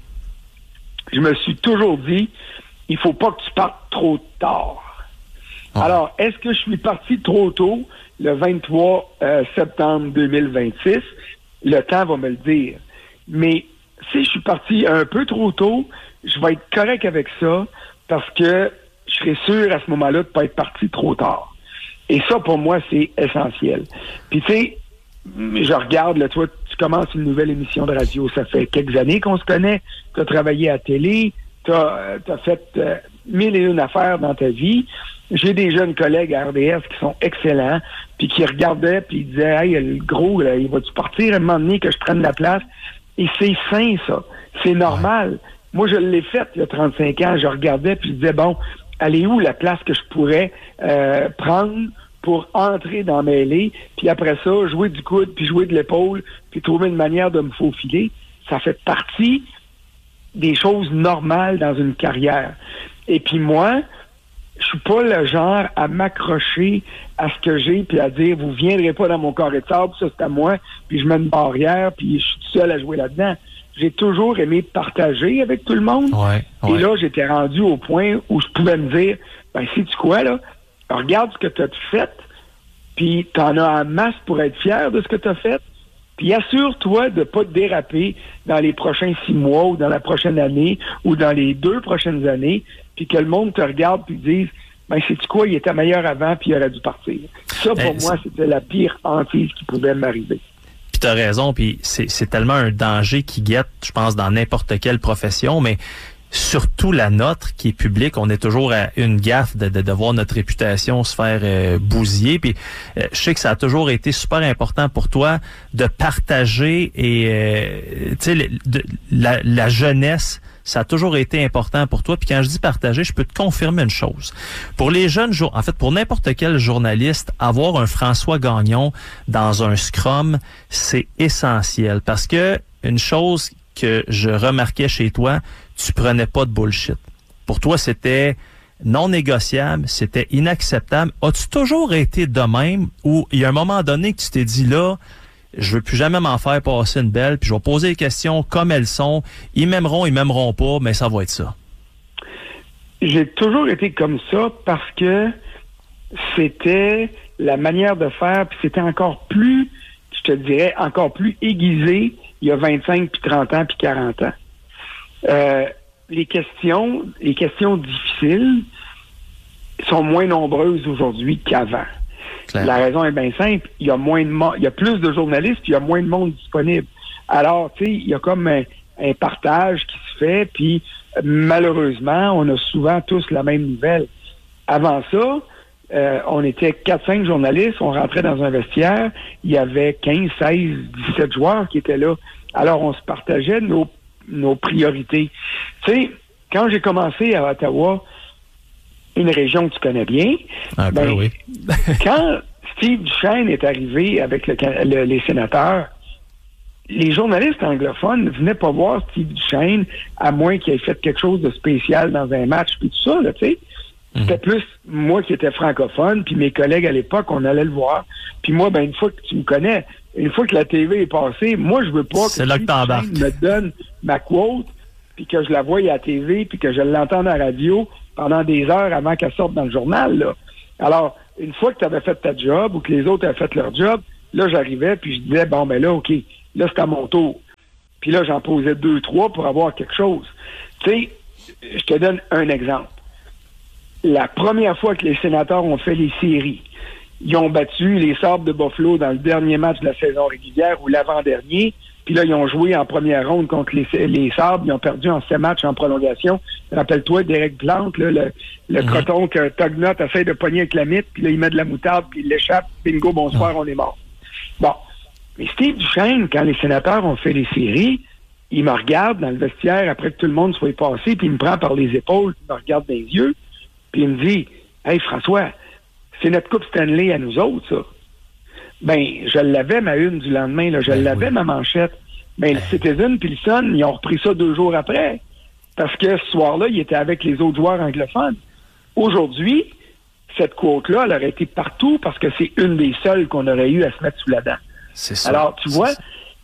Je me suis toujours dit, il faut pas que tu partes trop tard. Alors, est-ce que je suis parti trop tôt? Le 23 septembre 2026, le temps va me le dire. Mais si je suis parti un peu trop tôt, je vais être correct avec ça parce que je serai sûr à ce moment-là de ne pas être parti trop tard. Et ça, pour moi, c'est essentiel. Puis tu sais, je regarde, là, toi, tu commences une nouvelle émission de radio. Ça fait quelques années qu'on se connaît. Tu as travaillé à la télé. Tu as fait 1001 affaires dans ta vie. J'ai des jeunes collègues à RDS qui sont excellents, puis qui regardaient, puis ils disaient « Hey, le gros, là, il va-tu partir à un moment donné que je prenne la place? » Et c'est sain, ça. C'est normal. Ouais. Moi, je l'ai fait il y a 35 ans. Je regardais, puis je disais « Bon, elle est où la place que je pourrais prendre pour entrer dans mes mêlée, puis après ça, jouer du coude, puis jouer de l'épaule, puis trouver une manière de me faufiler? » Ça fait partie des choses normales dans une carrière. Et puis moi, je suis pas le genre à m'accrocher à ce que j'ai puis à dire vous viendrez pas dans mon carré de sable, ça c'est à moi, puis je mets une barrière puis je suis tout seul à jouer là-dedans. J'ai toujours aimé partager avec tout le monde. Et là, j'étais rendu au point où je pouvais me dire ben sais-tu quoi là? Regarde ce que tu as fait, puis t'en as en masse pour être fier de ce que tu as fait. Puis assure-toi de ne pas te déraper dans les prochains 6 mois ou dans la prochaine année ou dans les 2 prochaines années, puis que le monde te regarde puis te dise ben sais-tu quoi, il était meilleur avant puis il aurait dû partir. Ça, pour moi, c'était la pire hantise qui pouvait m'arriver. Puis t'as raison, puis c'est tellement un danger qui guette, je pense, dans n'importe quelle profession, mais surtout la nôtre qui est publique, on est toujours à une gaffe de voir notre réputation se faire bousiller. Puis je sais que ça a toujours été super important pour toi de partager et tu sais la jeunesse. Ça a toujours été important pour toi. Puis quand je dis partager, je peux te confirmer une chose. Pour les jeunes, en fait, pour n'importe quel journaliste, avoir un François Gagnon dans un scrum, c'est essentiel. Parce que une chose que je remarquais chez toi, tu prenais pas de bullshit. Pour toi, c'était non négociable, c'était inacceptable. As-tu toujours été de même ou il y a un moment donné que tu t'es dit là, je veux plus jamais m'en faire passer une belle, puis je vais poser les questions comme elles sont. Ils m'aimeront pas, mais ça va être ça. J'ai toujours été comme ça parce que c'était la manière de faire, puis c'était encore plus, je te dirais, encore plus aiguisé il y a 25, puis 30 ans, puis 40 ans. Les questions difficiles sont moins nombreuses aujourd'hui qu'avant. Claire. La raison est bien simple. Il y a il y a plus de journalistes, puis il y a moins de monde disponible. Alors, tu sais, il y a comme un partage qui se fait, puis malheureusement, on a souvent tous la même nouvelle. Avant ça, on était 4-5 journalistes, on rentrait dans un vestiaire, il y avait 15, 16, 17 joueurs qui étaient là. Alors, on se partageait nos priorités. Tu sais, quand j'ai commencé à Ottawa, une région que tu connais bien, oui. quand Steve Duchesne est arrivé avec les sénateurs, les journalistes anglophones ne venaient pas voir Steve Duchesne à moins qu'il ait fait quelque chose de spécial dans un match, puis tout ça, là, tu sais. C'était plus moi qui étais francophone, puis mes collègues à l'époque, on allait le voir. Puis moi, ben une fois que tu me connais, une fois que la TV est passée, moi, je veux pas que Steve Duchesne me donne ma quote, puis que je la voie à la TV, puis que je l'entende à la radio pendant des heures avant qu'elle sorte dans le journal, là. Alors, une fois que tu avais fait ta job ou que les autres avaient fait leur job, là, j'arrivais, puis je disais, bon, ben là, OK, là, c'est à mon tour. Puis là, j'en posais 2, 3 pour avoir quelque chose. Tu sais, je te donne un exemple. La première fois que les sénateurs ont fait les séries, ils ont battu les Sabres de Buffalo dans le dernier match de la saison régulière ou l'avant-dernier. Puis là, ils ont joué en première ronde contre les Sabres. Ils ont perdu en 7 matchs en prolongation. Rappelle-toi, Derek Plante, là, le croton que Tognott essaie de pogner avec la mythe, puis là, il met de la moutarde, puis il l'échappe. Bingo, bonsoir, on est mort. Bon. Mais Steve Duchesne, quand les sénateurs ont fait les séries, il me regarde dans le vestiaire après que tout le monde soit passé, puis il me prend par les épaules, il me regarde dans les yeux, puis il me dit, « Hey, François, c'est notre Coupe Stanley à nous autres, ça. » Ben, je l'avais, ma une du lendemain, là, l'avais, ma manchette. Ben, le Citizen puis le Sun, ils ont repris ça 2 jours après. Parce que ce soir-là, il était avec les autres joueurs anglophones. Aujourd'hui, cette quote-là, elle aurait été partout parce que c'est une des seules qu'on aurait eu à se mettre sous la dent. C'est ça. Alors, tu vois,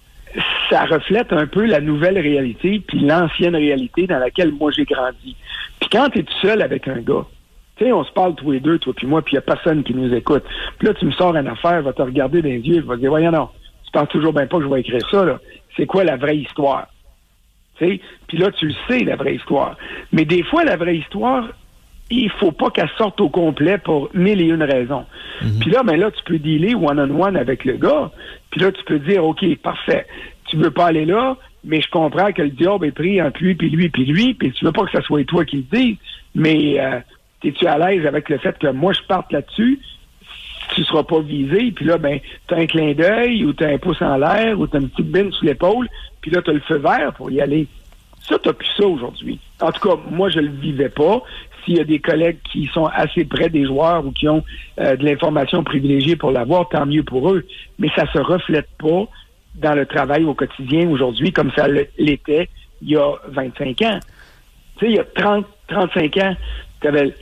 ça reflète un peu la nouvelle réalité puis l'ancienne réalité dans laquelle moi j'ai grandi. Puis quand tu es tout seul avec un gars, tu sais, on se parle tous les deux, toi puis moi, puis il n'y a personne qui nous écoute. Puis là, tu me sors une affaire, je vais te regarder dans les yeux, je vais te dire, voyons non, tu penses toujours bien pas que je vais écrire ça, là. C'est quoi la vraie histoire? Tu sais? Puis là, tu le sais, la vraie histoire. Mais des fois, la vraie histoire, il faut pas qu'elle sorte au complet pour 1001 raisons. Puis là, ben là, tu peux dealer one-on-one avec le gars. Puis là, tu peux dire, OK, parfait, tu veux pas aller là, mais je comprends que le diable est pris entre lui, puis lui, puis lui, puis tu veux pas que ça soit toi qui le dise, mais es-tu à l'aise avec le fait que moi, je parte là-dessus, tu seras pas visé, puis là, ben, t'as un clin d'œil, ou t'as un pouce en l'air, ou t'as une petite bine sous l'épaule, puis là, t'as le feu vert pour y aller. Ça, t'as plus ça aujourd'hui. En tout cas, moi, je le vivais pas. S'il y a des collègues qui sont assez près des joueurs ou qui ont de l'information privilégiée pour l'avoir, tant mieux pour eux. Mais ça se reflète pas dans le travail au quotidien aujourd'hui comme ça l'était il y a 25 ans. Tu sais, il y a 35 ans, t'avais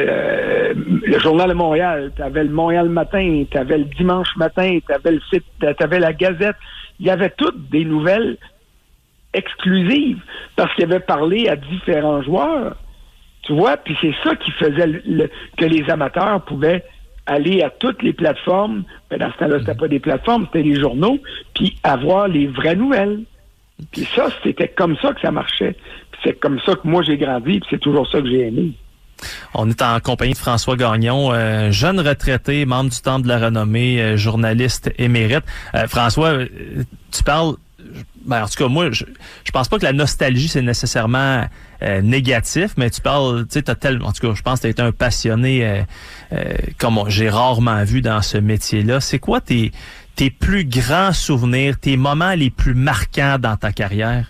le Journal de Montréal, t'avais le Montréal Matin, t'avais le Dimanche Matin, t'avais le site, t'avais la Gazette. Il y avait toutes des nouvelles exclusives parce qu'il avait parlé à différents joueurs. Tu vois, puis c'est ça qui faisait que les amateurs pouvaient aller à toutes les plateformes. Ben dans ce temps-là, c'était pas des plateformes, c'était les journaux, puis avoir les vraies nouvelles. Puis ça, c'était comme ça que ça marchait. Puis c'est comme ça que moi j'ai grandi, puis c'est toujours ça que j'ai aimé. On est en compagnie de François Gagnon, jeune retraité, membre du Temple de la Renommée, journaliste émérite. François, tu parles... Ben, en tout cas, moi, je pense pas que la nostalgie, c'est nécessairement négatif, mais tu parles, tu sais, en tout cas, je pense que tu as été un passionné comme j'ai rarement vu dans ce métier-là. C'est quoi tes plus grands souvenirs, tes moments les plus marquants dans ta carrière?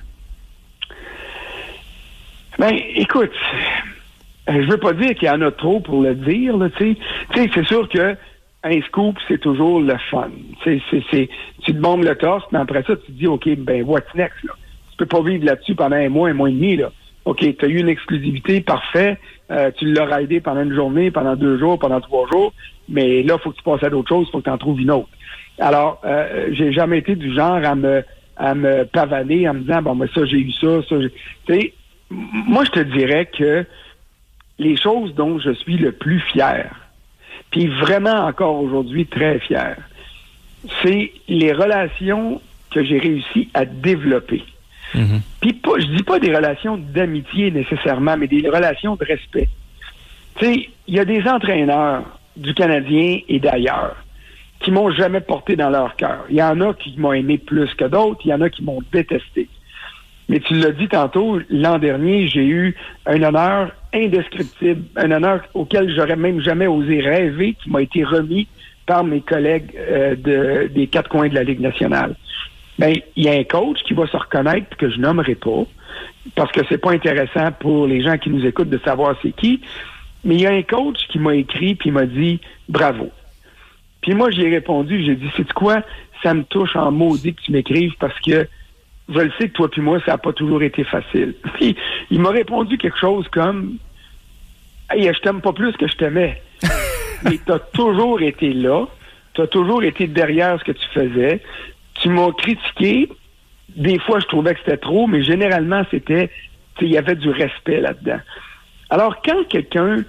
Ben, écoute, je veux pas dire qu'il y en a trop pour le dire, là, tu sais, c'est sûr que un scoop, c'est toujours le fun. Tu te bombes le torse, mais après ça, tu te dis, OK, ben, what's next, là? Tu peux pas vivre là-dessus pendant un mois et demi, là. OK, tu as eu une exclusivité, parfait. Tu l'as raidé pendant une journée, pendant 2 jours, pendant 3 jours, mais là, il faut que tu passes à d'autres choses, il faut que tu en trouves une autre. Alors, j'ai jamais été du genre à me pavaner en me disant, bon, ben, ça, j'ai eu ça. Tu sais, moi, je te dirais que les choses dont je suis le plus fier, puis vraiment encore aujourd'hui très fier, c'est les relations que j'ai réussi à développer. Puis je dis pas des relations d'amitié nécessairement, mais des relations de respect. Tu sais, il y a des entraîneurs du Canadien et d'ailleurs qui m'ont jamais porté dans leur cœur. Il y en a qui m'ont aimé plus que d'autres, il y en a qui m'ont détesté. Mais tu l'as dit tantôt, l'an dernier, j'ai eu un honneur indescriptible, un honneur auquel j'aurais même jamais osé rêver, qui m'a été remis par mes collègues des quatre coins de la Ligue nationale. Ben, il y a un coach qui va se reconnaître que je nommerai pas, parce que c'est pas intéressant pour les gens qui nous écoutent de savoir c'est qui, mais il y a un coach qui m'a écrit puis m'a dit bravo. Puis moi, j'ai répondu, j'ai dit, sais-tu quoi, ça me touche en maudit que tu m'écrives parce que je le sais que toi puis moi, ça n'a pas toujours été facile. Puis il m'a répondu quelque chose comme hey, je t'aime pas plus que je t'aimais. Mais t'as toujours été là, t'as toujours été derrière ce que tu faisais. Tu m'as critiqué. Des fois, je trouvais que c'était trop, mais généralement, c'était, il y avait du respect là-dedans. Alors, quand quelqu'un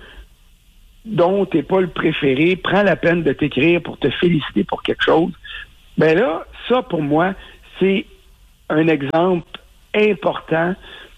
dont t'es pas le préféré prend la peine de t'écrire pour te féliciter pour quelque chose, ben là, ça, pour moi, c'est un exemple important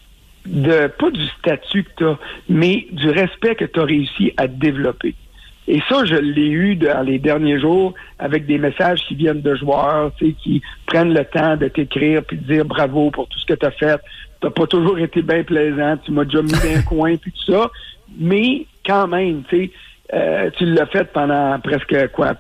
de, pas du statut que t'as, mais du respect que t'as réussi à développer. Et ça, je l'ai eu dans les derniers jours avec des messages qui viennent de joueurs, tu sais, qui prennent le temps de t'écrire puis de dire bravo pour tout ce que tu as fait. T'as pas toujours été bien plaisant, tu m'as déjà mis dans un coin puis tout ça, mais quand même, tu sais, tu l'as fait pendant presque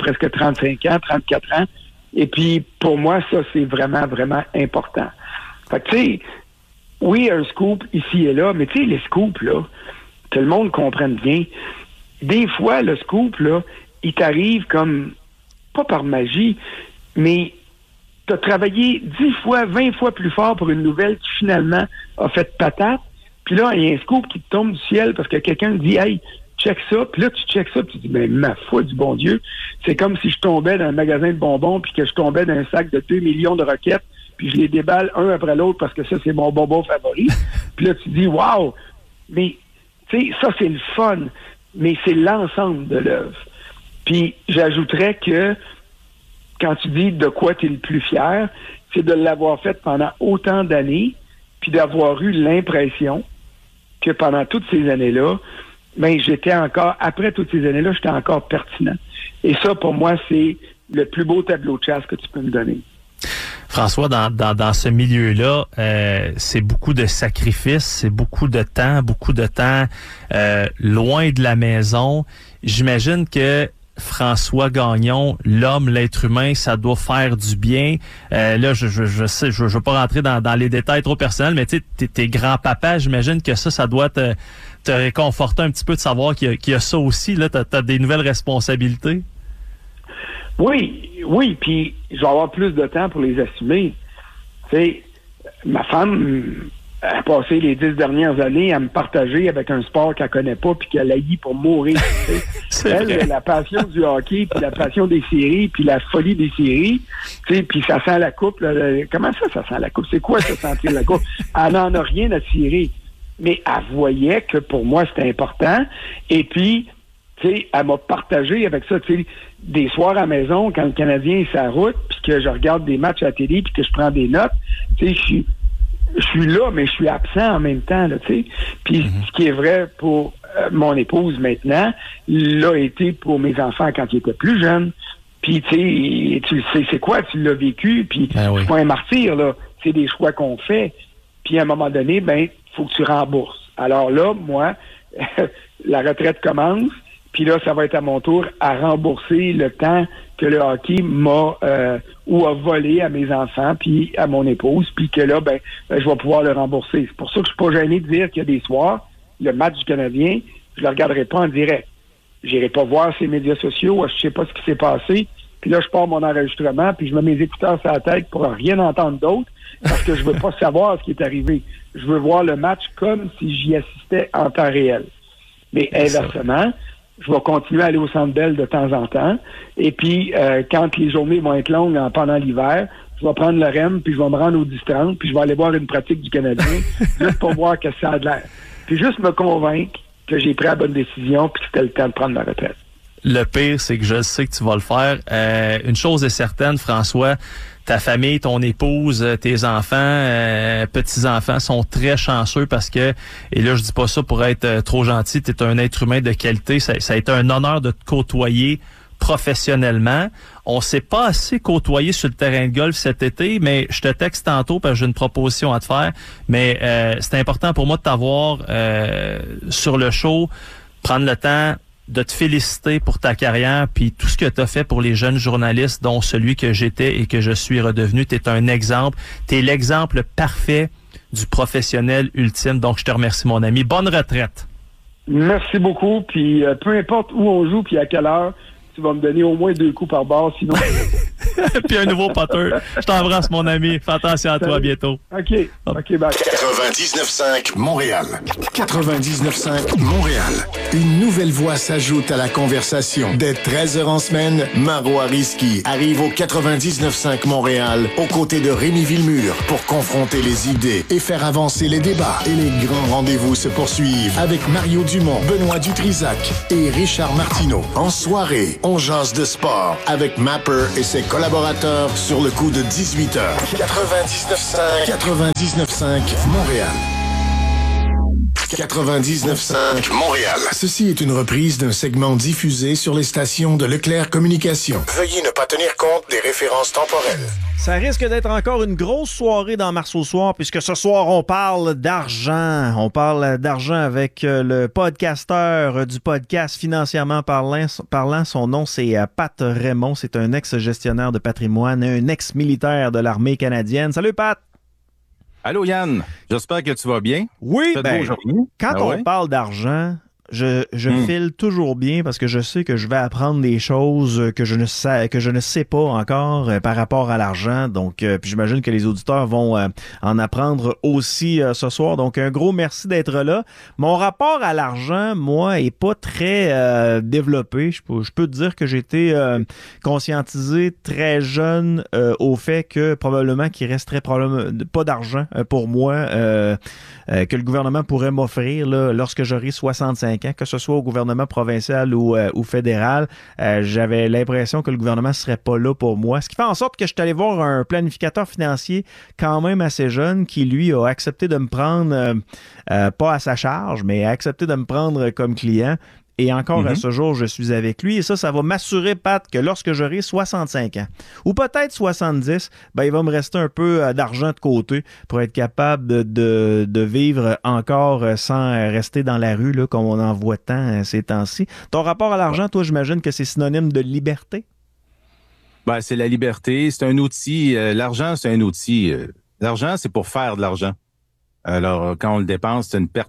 35 ans, 34 ans. Et puis, pour moi, ça, c'est vraiment, vraiment important. Fait que, tu sais, oui, un scoop ici et là, mais tu sais, les scoops, là, que le monde comprenne bien, des fois, le scoop, là, il t'arrive comme, pas par magie, mais t'as travaillé 10 fois, 20 fois plus fort pour une nouvelle qui finalement a fait patate, puis là, il y a un scoop qui te tombe du ciel parce que quelqu'un dit « Hey, check ça », puis là, tu check ça, puis tu dis « Ben, ma foi du bon Dieu, c'est comme si je tombais dans un magasin de bonbons puis que je tombais dans un sac de 2 millions de roquettes, puis je les déballe un après l'autre parce que ça, c'est mon bonbon favori. » Puis là, tu dis « Wow! » Mais, tu sais, ça, c'est le fun. Mais c'est l'ensemble de l'œuvre. Puis j'ajouterais que quand tu dis de quoi tu es le plus fier, c'est de l'avoir fait pendant autant d'années, puis d'avoir eu l'impression que pendant toutes ces années-là, ben j'étais encore, après toutes ces années-là, j'étais encore pertinent. Et ça, pour moi, c'est le plus beau tableau de chasse que tu peux me donner. François, dans ce milieu-là, c'est beaucoup de sacrifices, c'est beaucoup de temps loin de la maison. J'imagine que François Gagnon, l'homme, l'être humain, ça doit faire du bien. Là, je sais, je veux pas rentrer dans les détails trop personnels, mais tu sais, t'es grand-papa, j'imagine que ça doit te réconforter un petit peu de savoir qu'il y a ça aussi. Là, t'as des nouvelles responsabilités. Oui, puis je vais avoir plus de temps pour les assumer. Tu sais, ma femme a passé les 10 dernières années à me partager avec un sport qu'elle connaît pas puis qu'elle haït pour mourir. Elle, la passion du hockey, puis la passion des séries, puis la folie des séries, tu sais, puis ça sent la coupe. Là, comment ça sent la coupe? C'est quoi ça, sentir la coupe? Elle n'en a rien à tirer. Mais elle voyait que pour moi, c'était important. Et puis, tu sais, elle m'a partagé avec ça, tu sais, des soirs à la maison, quand le Canadien est sur la route, puis que je regarde des matchs à la télé, puis que je prends des notes, tu sais, je suis là, mais je suis absent en même temps, là, tu sais. Puis ce qui est vrai pour mon épouse maintenant, l'a été pour mes enfants quand ils étaient plus jeunes. Puis, tu sais, tu le sais, c'est quoi, tu l'as vécu, puis c'est pas un martyr, là. C'est des choix qu'on fait. Puis à un moment donné, ben, faut que tu rembourses. Alors là, moi, la retraite commence, puis là, ça va être à mon tour à rembourser le temps que le hockey m'a ou a volé à mes enfants, puis à mon épouse, puis que là, ben, je vais pouvoir le rembourser. C'est pour ça que je suis pas gêné de dire qu'il y a des soirs, le match du Canadien, je le regarderai pas en direct. J'irai pas voir ses médias sociaux, je sais pas ce qui s'est passé, puis là, je pars mon enregistrement, puis je mets mes écouteurs sur la tête pour rien entendre d'autre, parce que je veux pas savoir ce qui est arrivé. Je veux voir le match comme si j'y assistais en temps réel. Mais inversement, je vais continuer à aller au Centre Bell de temps en temps. Et puis, quand les journées vont être longues pendant l'hiver, je vais prendre le REM, puis je vais me rendre au 10-30, puis je vais aller voir une pratique du Canadien, juste pour voir que ça a de l'air. Puis juste me convaincre que j'ai pris la bonne décision, puis que c'était le temps de prendre ma retraite. Le pire, c'est que je sais que tu vas le faire. Une chose est certaine, François, ta famille, ton épouse, tes enfants, petits-enfants sont très chanceux parce que, et là je dis pas ça pour être trop gentil, tu es un être humain de qualité, ça a été un honneur de te côtoyer professionnellement. On s'est pas assez côtoyé sur le terrain de golf cet été, mais je te texte tantôt parce que j'ai une proposition à te faire. Mais c'est important pour moi de t'avoir sur le show, prendre le temps de te féliciter pour ta carrière puis tout ce que tu as fait pour les jeunes journalistes, dont celui que j'étais et que je suis redevenu. Tu es un exemple. Tu es l'exemple parfait du professionnel ultime. Donc, je te remercie, mon ami. Bonne retraite. Merci beaucoup. Puis, peu importe où on joue puis à quelle heure, tu vas me donner au moins 2 coups par barre, sinon... Puis un nouveau poteur. Je t'embrasse, mon ami. Fais attention à toi. À bientôt. OK, bye. 99.5 Montréal. 99.5 Montréal. Une nouvelle voix s'ajoute à la conversation. Dès 13h en semaine, Marois Risky arrive au 99.5 Montréal aux côtés de Rémi Villemur pour confronter les idées et faire avancer les débats. Et les grands rendez-vous se poursuivent avec Mario Dumont, Benoît Dutrisac et Richard Martineau. En soirée, on jase de sport avec Mapper et ses collaborateurs sur le coup de 18h. 99.5 Montréal. 99.5 Montréal. Ceci est une reprise d'un segment diffusé sur les stations de Leclerc Communication. Veuillez ne pas tenir compte des références temporelles. Ça risque d'être encore une grosse soirée dans Marceau Soir, puisque ce soir, on parle d'argent. On parle d'argent avec le podcasteur du podcast Financièrement parlant. Son nom, c'est Pat Raymond. C'est un ex-gestionnaire de patrimoine, un ex-militaire de l'armée canadienne. Salut, Pat! Allô, Yann. J'espère que tu vas bien. Oui, quand on parle d'argent, je file toujours bien parce que je sais que je vais apprendre des choses que je ne sais pas encore par rapport à l'argent. Donc, puis j'imagine que les auditeurs vont en apprendre aussi ce soir. Donc, un gros merci d'être là. Mon rapport à l'argent, moi, est pas très développé. Je peux te dire que j'ai été conscientisé très jeune au fait que probablement qu'il resterait probablement pas d'argent pour moi que le gouvernement pourrait m'offrir là, lorsque j'aurai 65 ans, que ce soit au gouvernement provincial ou fédéral. J'avais l'impression que le gouvernement ne serait pas là pour moi. Ce qui fait en sorte que je suis allé voir un planificateur financier quand même assez jeune qui, lui, a accepté de me prendre, pas à sa charge, mais a accepté de me prendre comme client. Et encore à ce jour, je suis avec lui. Et ça va m'assurer, Pat, que lorsque j'aurai 65 ans, ou peut-être 70, ben, il va me rester un peu d'argent de côté pour être capable de vivre encore sans rester dans la rue, là, comme on en voit tant ces temps-ci. Ton rapport à l'argent, toi, j'imagine que c'est synonyme de liberté? Ben, c'est la liberté. C'est un outil. L'argent, c'est un outil. L'argent, c'est pour faire de l'argent. Alors, quand on le dépense, c'est une perte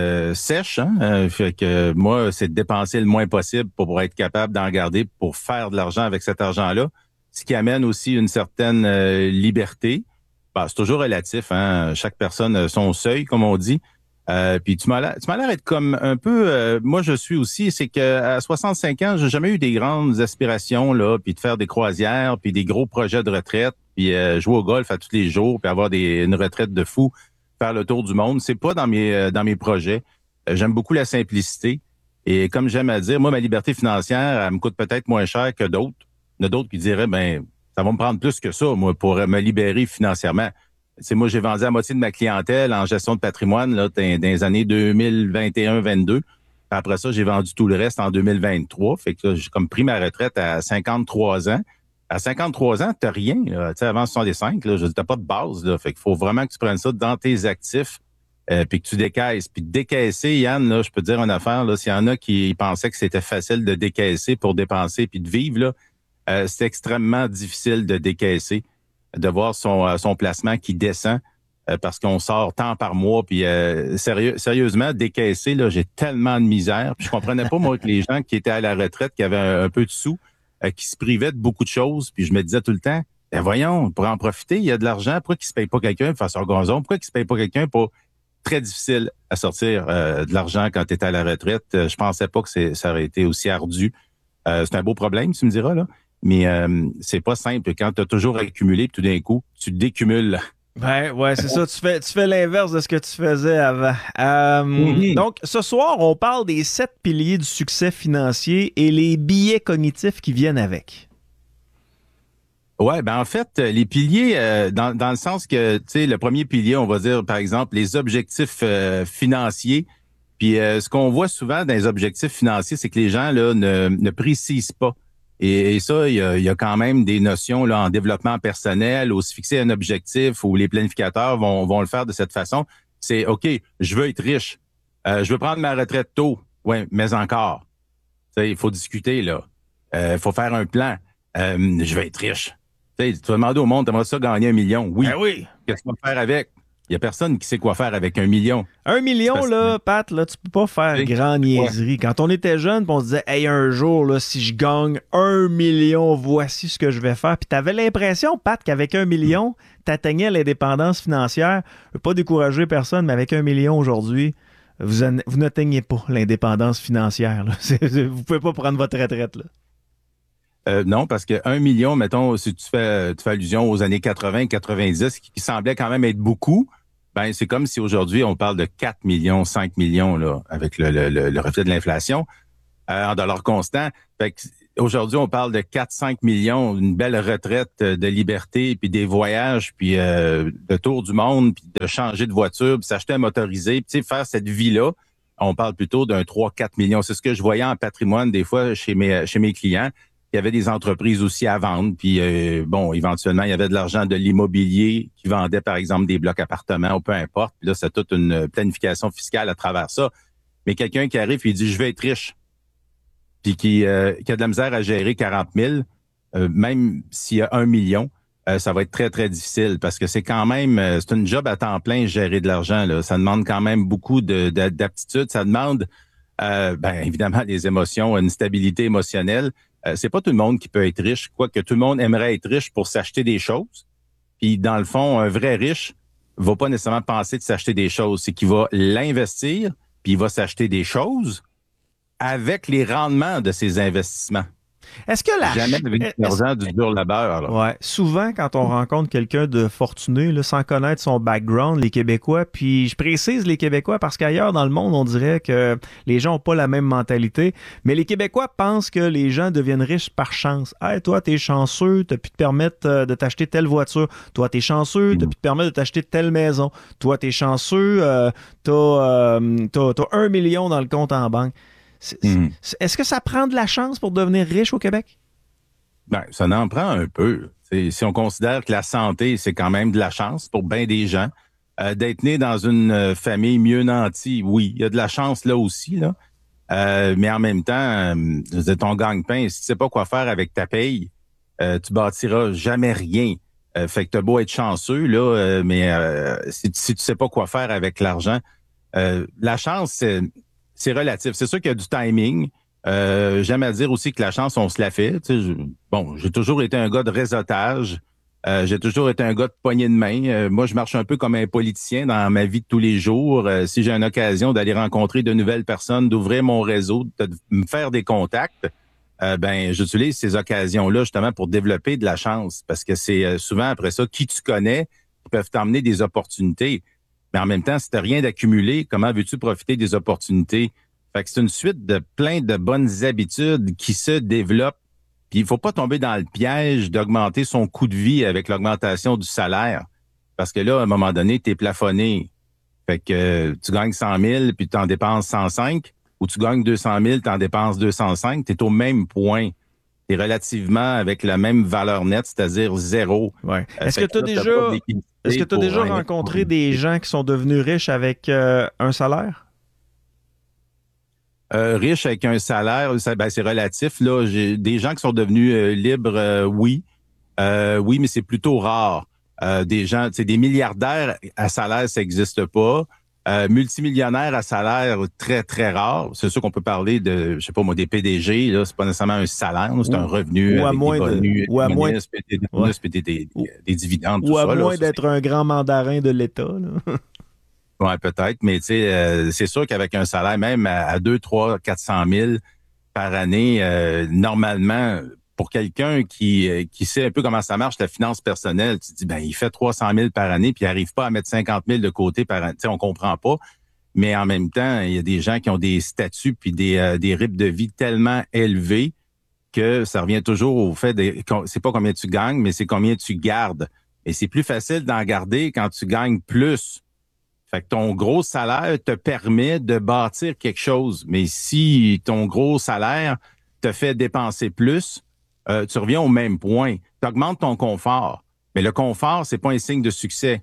sèche. Fait que moi, c'est de dépenser le moins possible pour être capable d'en garder pour faire de l'argent avec cet argent-là. Ce qui amène aussi une certaine liberté. Ben, c'est toujours relatif. Chaque personne a son seuil, comme on dit. Puis tu m'as l'air d'être comme un peu... moi, je suis aussi, c'est que à 65 ans, j'ai jamais eu des grandes aspirations, là, puis de faire des croisières, puis des gros projets de retraite, puis jouer au golf à tous les jours, puis avoir une retraite de fou, faire le tour du monde. C'est pas dans mes projets. J'aime beaucoup la simplicité. Et comme j'aime à dire, moi, ma liberté financière, elle me coûte peut-être moins cher que d'autres. Il y en a d'autres qui diraient, ben, ça va me prendre plus que ça, moi, pour me libérer financièrement. C'est moi, j'ai vendu la moitié de ma clientèle en gestion de patrimoine là, dans les années 2021-22. Après ça, j'ai vendu tout le reste en 2023. Fait que là, j'ai comme pris ma retraite à 53 ans. À 53 ans, t'as rien. Là. Avant 65, là, t'as pas de base. Là. Fait qu'il faut vraiment que tu prennes ça dans tes actifs puis que tu décaisses. Puis décaisser, Yann, là, je peux te dire une affaire. Là, s'il y en a qui pensaient que c'était facile de décaisser pour dépenser puis de vivre, là, c'est extrêmement difficile de décaisser, de voir son placement qui descend parce qu'on sort tant par mois. Puis sérieusement, décaisser, là, j'ai tellement de misère. Puis je comprenais pas, moi, que les gens qui étaient à la retraite, qui avaient un peu de sous, qui se privaient de beaucoup de choses. Puis je me disais tout le temps, ben voyons, pour en profiter, il y a de l'argent. Pourquoi qu'ils se payent pas quelqu'un pour faire son gazon? Pourquoi qu'ils se payent pas quelqu'un pour... Très difficile à sortir de l'argent quand tu étais à la retraite. Je pensais pas que ça aurait été aussi ardu. C'est un beau problème, tu me diras, là. Mais c'est pas simple. Quand tu as toujours accumulé, puis tout d'un coup, tu décumules. Ouais, c'est ça. Tu fais l'inverse de ce que tu faisais avant. Donc, ce soir, on parle des 7 piliers du succès financier et les biais cognitifs qui viennent avec. Ouais, ben en fait, les piliers, dans le sens que, tu sais, le premier pilier, on va dire, par exemple, les objectifs financiers. Puis ce qu'on voit souvent dans les objectifs financiers, c'est que les gens là ne précisent pas Et ça, il y a quand même des notions là en développement personnel, où se fixer un objectif, où les planificateurs vont le faire de cette façon. C'est OK, je veux être riche. Je veux prendre ma retraite tôt. Oui, mais encore. Il faut discuter, là. Il faut faire un plan. Je veux être riche. Tu vas demander au monde, t'aimerais ça gagner 1 million? Oui. Ben oui. Qu'est-ce qu'on va faire avec? Il n'y a personne qui sait quoi faire avec 1 million. 1 million, là, Pat, là, tu peux pas faire grand niaiserie. Quand on était jeune, on se disait, hey, un jour, là, si je gagne 1 million, voici ce que je vais faire. Puis t'avais l'impression, Pat, qu'avec 1 million, t'atteignais l'indépendance financière. Je veux pas décourager personne, mais avec 1 million aujourd'hui, vous n'atteignez pas l'indépendance financière. Là. Vous pouvez pas prendre votre retraite, là. Non, parce que 1 million, mettons, si tu fais allusion aux années 80, 90, qui semblaient quand même être beaucoup, ben c'est comme si aujourd'hui, on parle de 4 millions, 5 millions, là, avec le reflet de l'inflation, en dollars constants. Fait que aujourd'hui, on parle de 4-5 millions, une belle retraite de liberté, puis des voyages, puis de tour du monde, puis de changer de voiture, puis s'acheter un motorisé, puis faire cette vie-là. On parle plutôt d'un 3-4 millions. C'est ce que je voyais en patrimoine des fois chez mes clients. Il y avait des entreprises aussi à vendre, puis éventuellement, il y avait de l'argent de l'immobilier qui vendait, par exemple, des blocs appartements ou peu importe. Puis là, c'est toute une planification fiscale à travers ça. Mais quelqu'un qui arrive et dit « je vais être riche », puis qui a de la misère à gérer 40 000, même s'il y a 1 million, ça va être très, très difficile parce que c'est quand même, c'est une job à temps plein gérer de l'argent, là. Ça demande quand même beaucoup d'aptitude. Ça demande, évidemment, des émotions, une stabilité émotionnelle. C'est pas tout le monde qui peut être riche, quoique tout le monde aimerait être riche pour s'acheter des choses. Puis, dans le fond, un vrai riche va pas nécessairement penser de s'acheter des choses. C'est qu'il va l'investir, puis il va s'acheter des choses avec les rendements de ses investissements. Est-ce que jamais avec l'argent du dur labeur. Là. Ouais. Souvent, quand on rencontre quelqu'un de fortuné, là, sans connaître son background, les Québécois, puis je précise les Québécois parce qu'ailleurs dans le monde, on dirait que les gens n'ont pas la même mentalité, mais les Québécois pensent que les gens deviennent riches par chance. Hey, toi, t'es chanceux, t'as pu te permettre de t'acheter telle voiture. Toi, t'es chanceux, t'as pu te permettre de t'acheter telle maison. Toi, t'es chanceux, t'as 1 million dans le compte en banque. Est-ce que ça prend de la chance pour devenir riche au Québec? Ben, ça en prend un peu. Si on considère que la santé, c'est quand même de la chance pour bien des gens. D'être né dans une famille mieux nantie, oui, il y a de la chance là aussi, là. Mais en même temps, ton gagne-pain, si tu sais pas quoi faire avec ta paye, tu bâtiras jamais rien. Fait que t'as beau être chanceux, là, mais si tu sais pas quoi faire avec l'argent, la chance, c'est relatif. C'est sûr qu'il y a du timing. J'aime à dire aussi que la chance, on se la fait. J'ai toujours été un gars de réseautage. J'ai toujours été un gars de poignée de main. Moi, je marche un peu comme un politicien dans ma vie de tous les jours. Si j'ai une occasion d'aller rencontrer de nouvelles personnes, d'ouvrir mon réseau, de me faire des contacts, j'utilise ces occasions-là justement pour développer de la chance. Parce que c'est souvent après ça, qui tu connais, qui peuvent t'emmener des opportunités. Mais en même temps, si tu n'as rien d'accumulé, comment veux-tu profiter des opportunités? Fait que c'est une suite de plein de bonnes habitudes qui se développent. Puis il faut pas tomber dans le piège d'augmenter son coût de vie avec l'augmentation du salaire. Parce que là, à un moment donné, tu es plafonné. Fait que tu gagnes 100 000 puis tu en dépenses 105, ou tu gagnes 200 000, tu en dépenses 205, tu es au même point. Tu es relativement avec la même valeur nette, c'est-à-dire zéro. Ouais. Est-ce que tu as déjà rencontré des gens qui sont devenus riches avec un salaire? Riches avec un salaire, c'est relatif. Là, j'ai des gens qui sont devenus libres, oui. Oui, mais c'est plutôt rare. Des gens, des milliardaires à salaire, ça n'existe pas. Multimillionnaires à salaire, très, très rare. C'est sûr qu'on peut parler de, je sais pas moi, des PDG, là, c'est pas nécessairement un salaire, c'est un revenu avec des bonus, des dividendes, tout ça. Ou à moins d'être un grand mandarin de l'État. Oui, peut-être, mais tu sais, c'est sûr qu'avec un salaire même à 2, 3, 400 000 par année, normalement, pour quelqu'un qui sait un peu comment ça marche, la finance personnelle, tu te dis, il fait 300 000 par année, puis il n'arrive pas à mettre 50 000 de côté par année. Tu sais, on comprend pas. Mais en même temps, il y a des gens qui ont des statuts puis des rythmes de vie tellement élevés que ça revient toujours au fait c'est pas combien tu gagnes, mais c'est combien tu gardes. Et c'est plus facile d'en garder quand tu gagnes plus. Fait que ton gros salaire te permet de bâtir quelque chose. Mais si ton gros salaire te fait dépenser plus, tu reviens au même point. Tu augmentes ton confort. Mais le confort, c'est pas un signe de succès.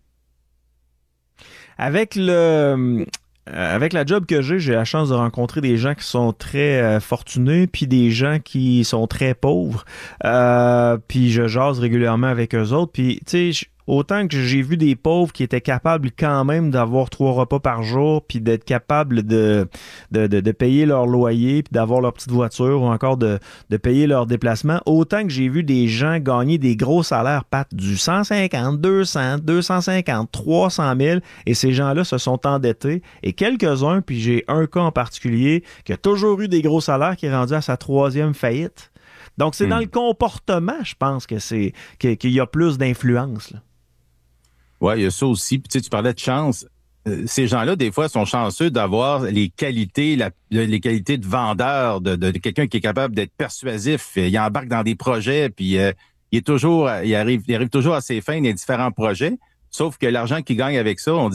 Avec la job que j'ai la chance de rencontrer des gens qui sont très fortunés, puis des gens qui sont très pauvres. Puis je jase régulièrement avec eux autres. Puis, tu sais, autant que j'ai vu des pauvres qui étaient capables quand même d'avoir 3 repas par jour, puis d'être capables de payer leur loyer, puis d'avoir leur petite voiture, ou encore de payer leur déplacement, autant que j'ai vu des gens gagner des gros salaires, du 150, 200, 250, 300 000, et ces gens-là se sont endettés, et quelques-uns, puis j'ai un cas en particulier, qui a toujours eu des gros salaires, qui est rendu à sa 3e faillite. Donc, c'est dans le comportement, je pense, qu'il y a plus d'influence, là. Oui, il y a ça aussi. Puis, tu parlais de chance. Ces gens-là, des fois, sont chanceux d'avoir les qualités, les qualités de vendeur, de quelqu'un qui est capable d'être persuasif. Il embarque dans des projets, puis il arrive toujours à ses fins dans différents projets. Sauf que l'argent qu'il gagne avec ça, on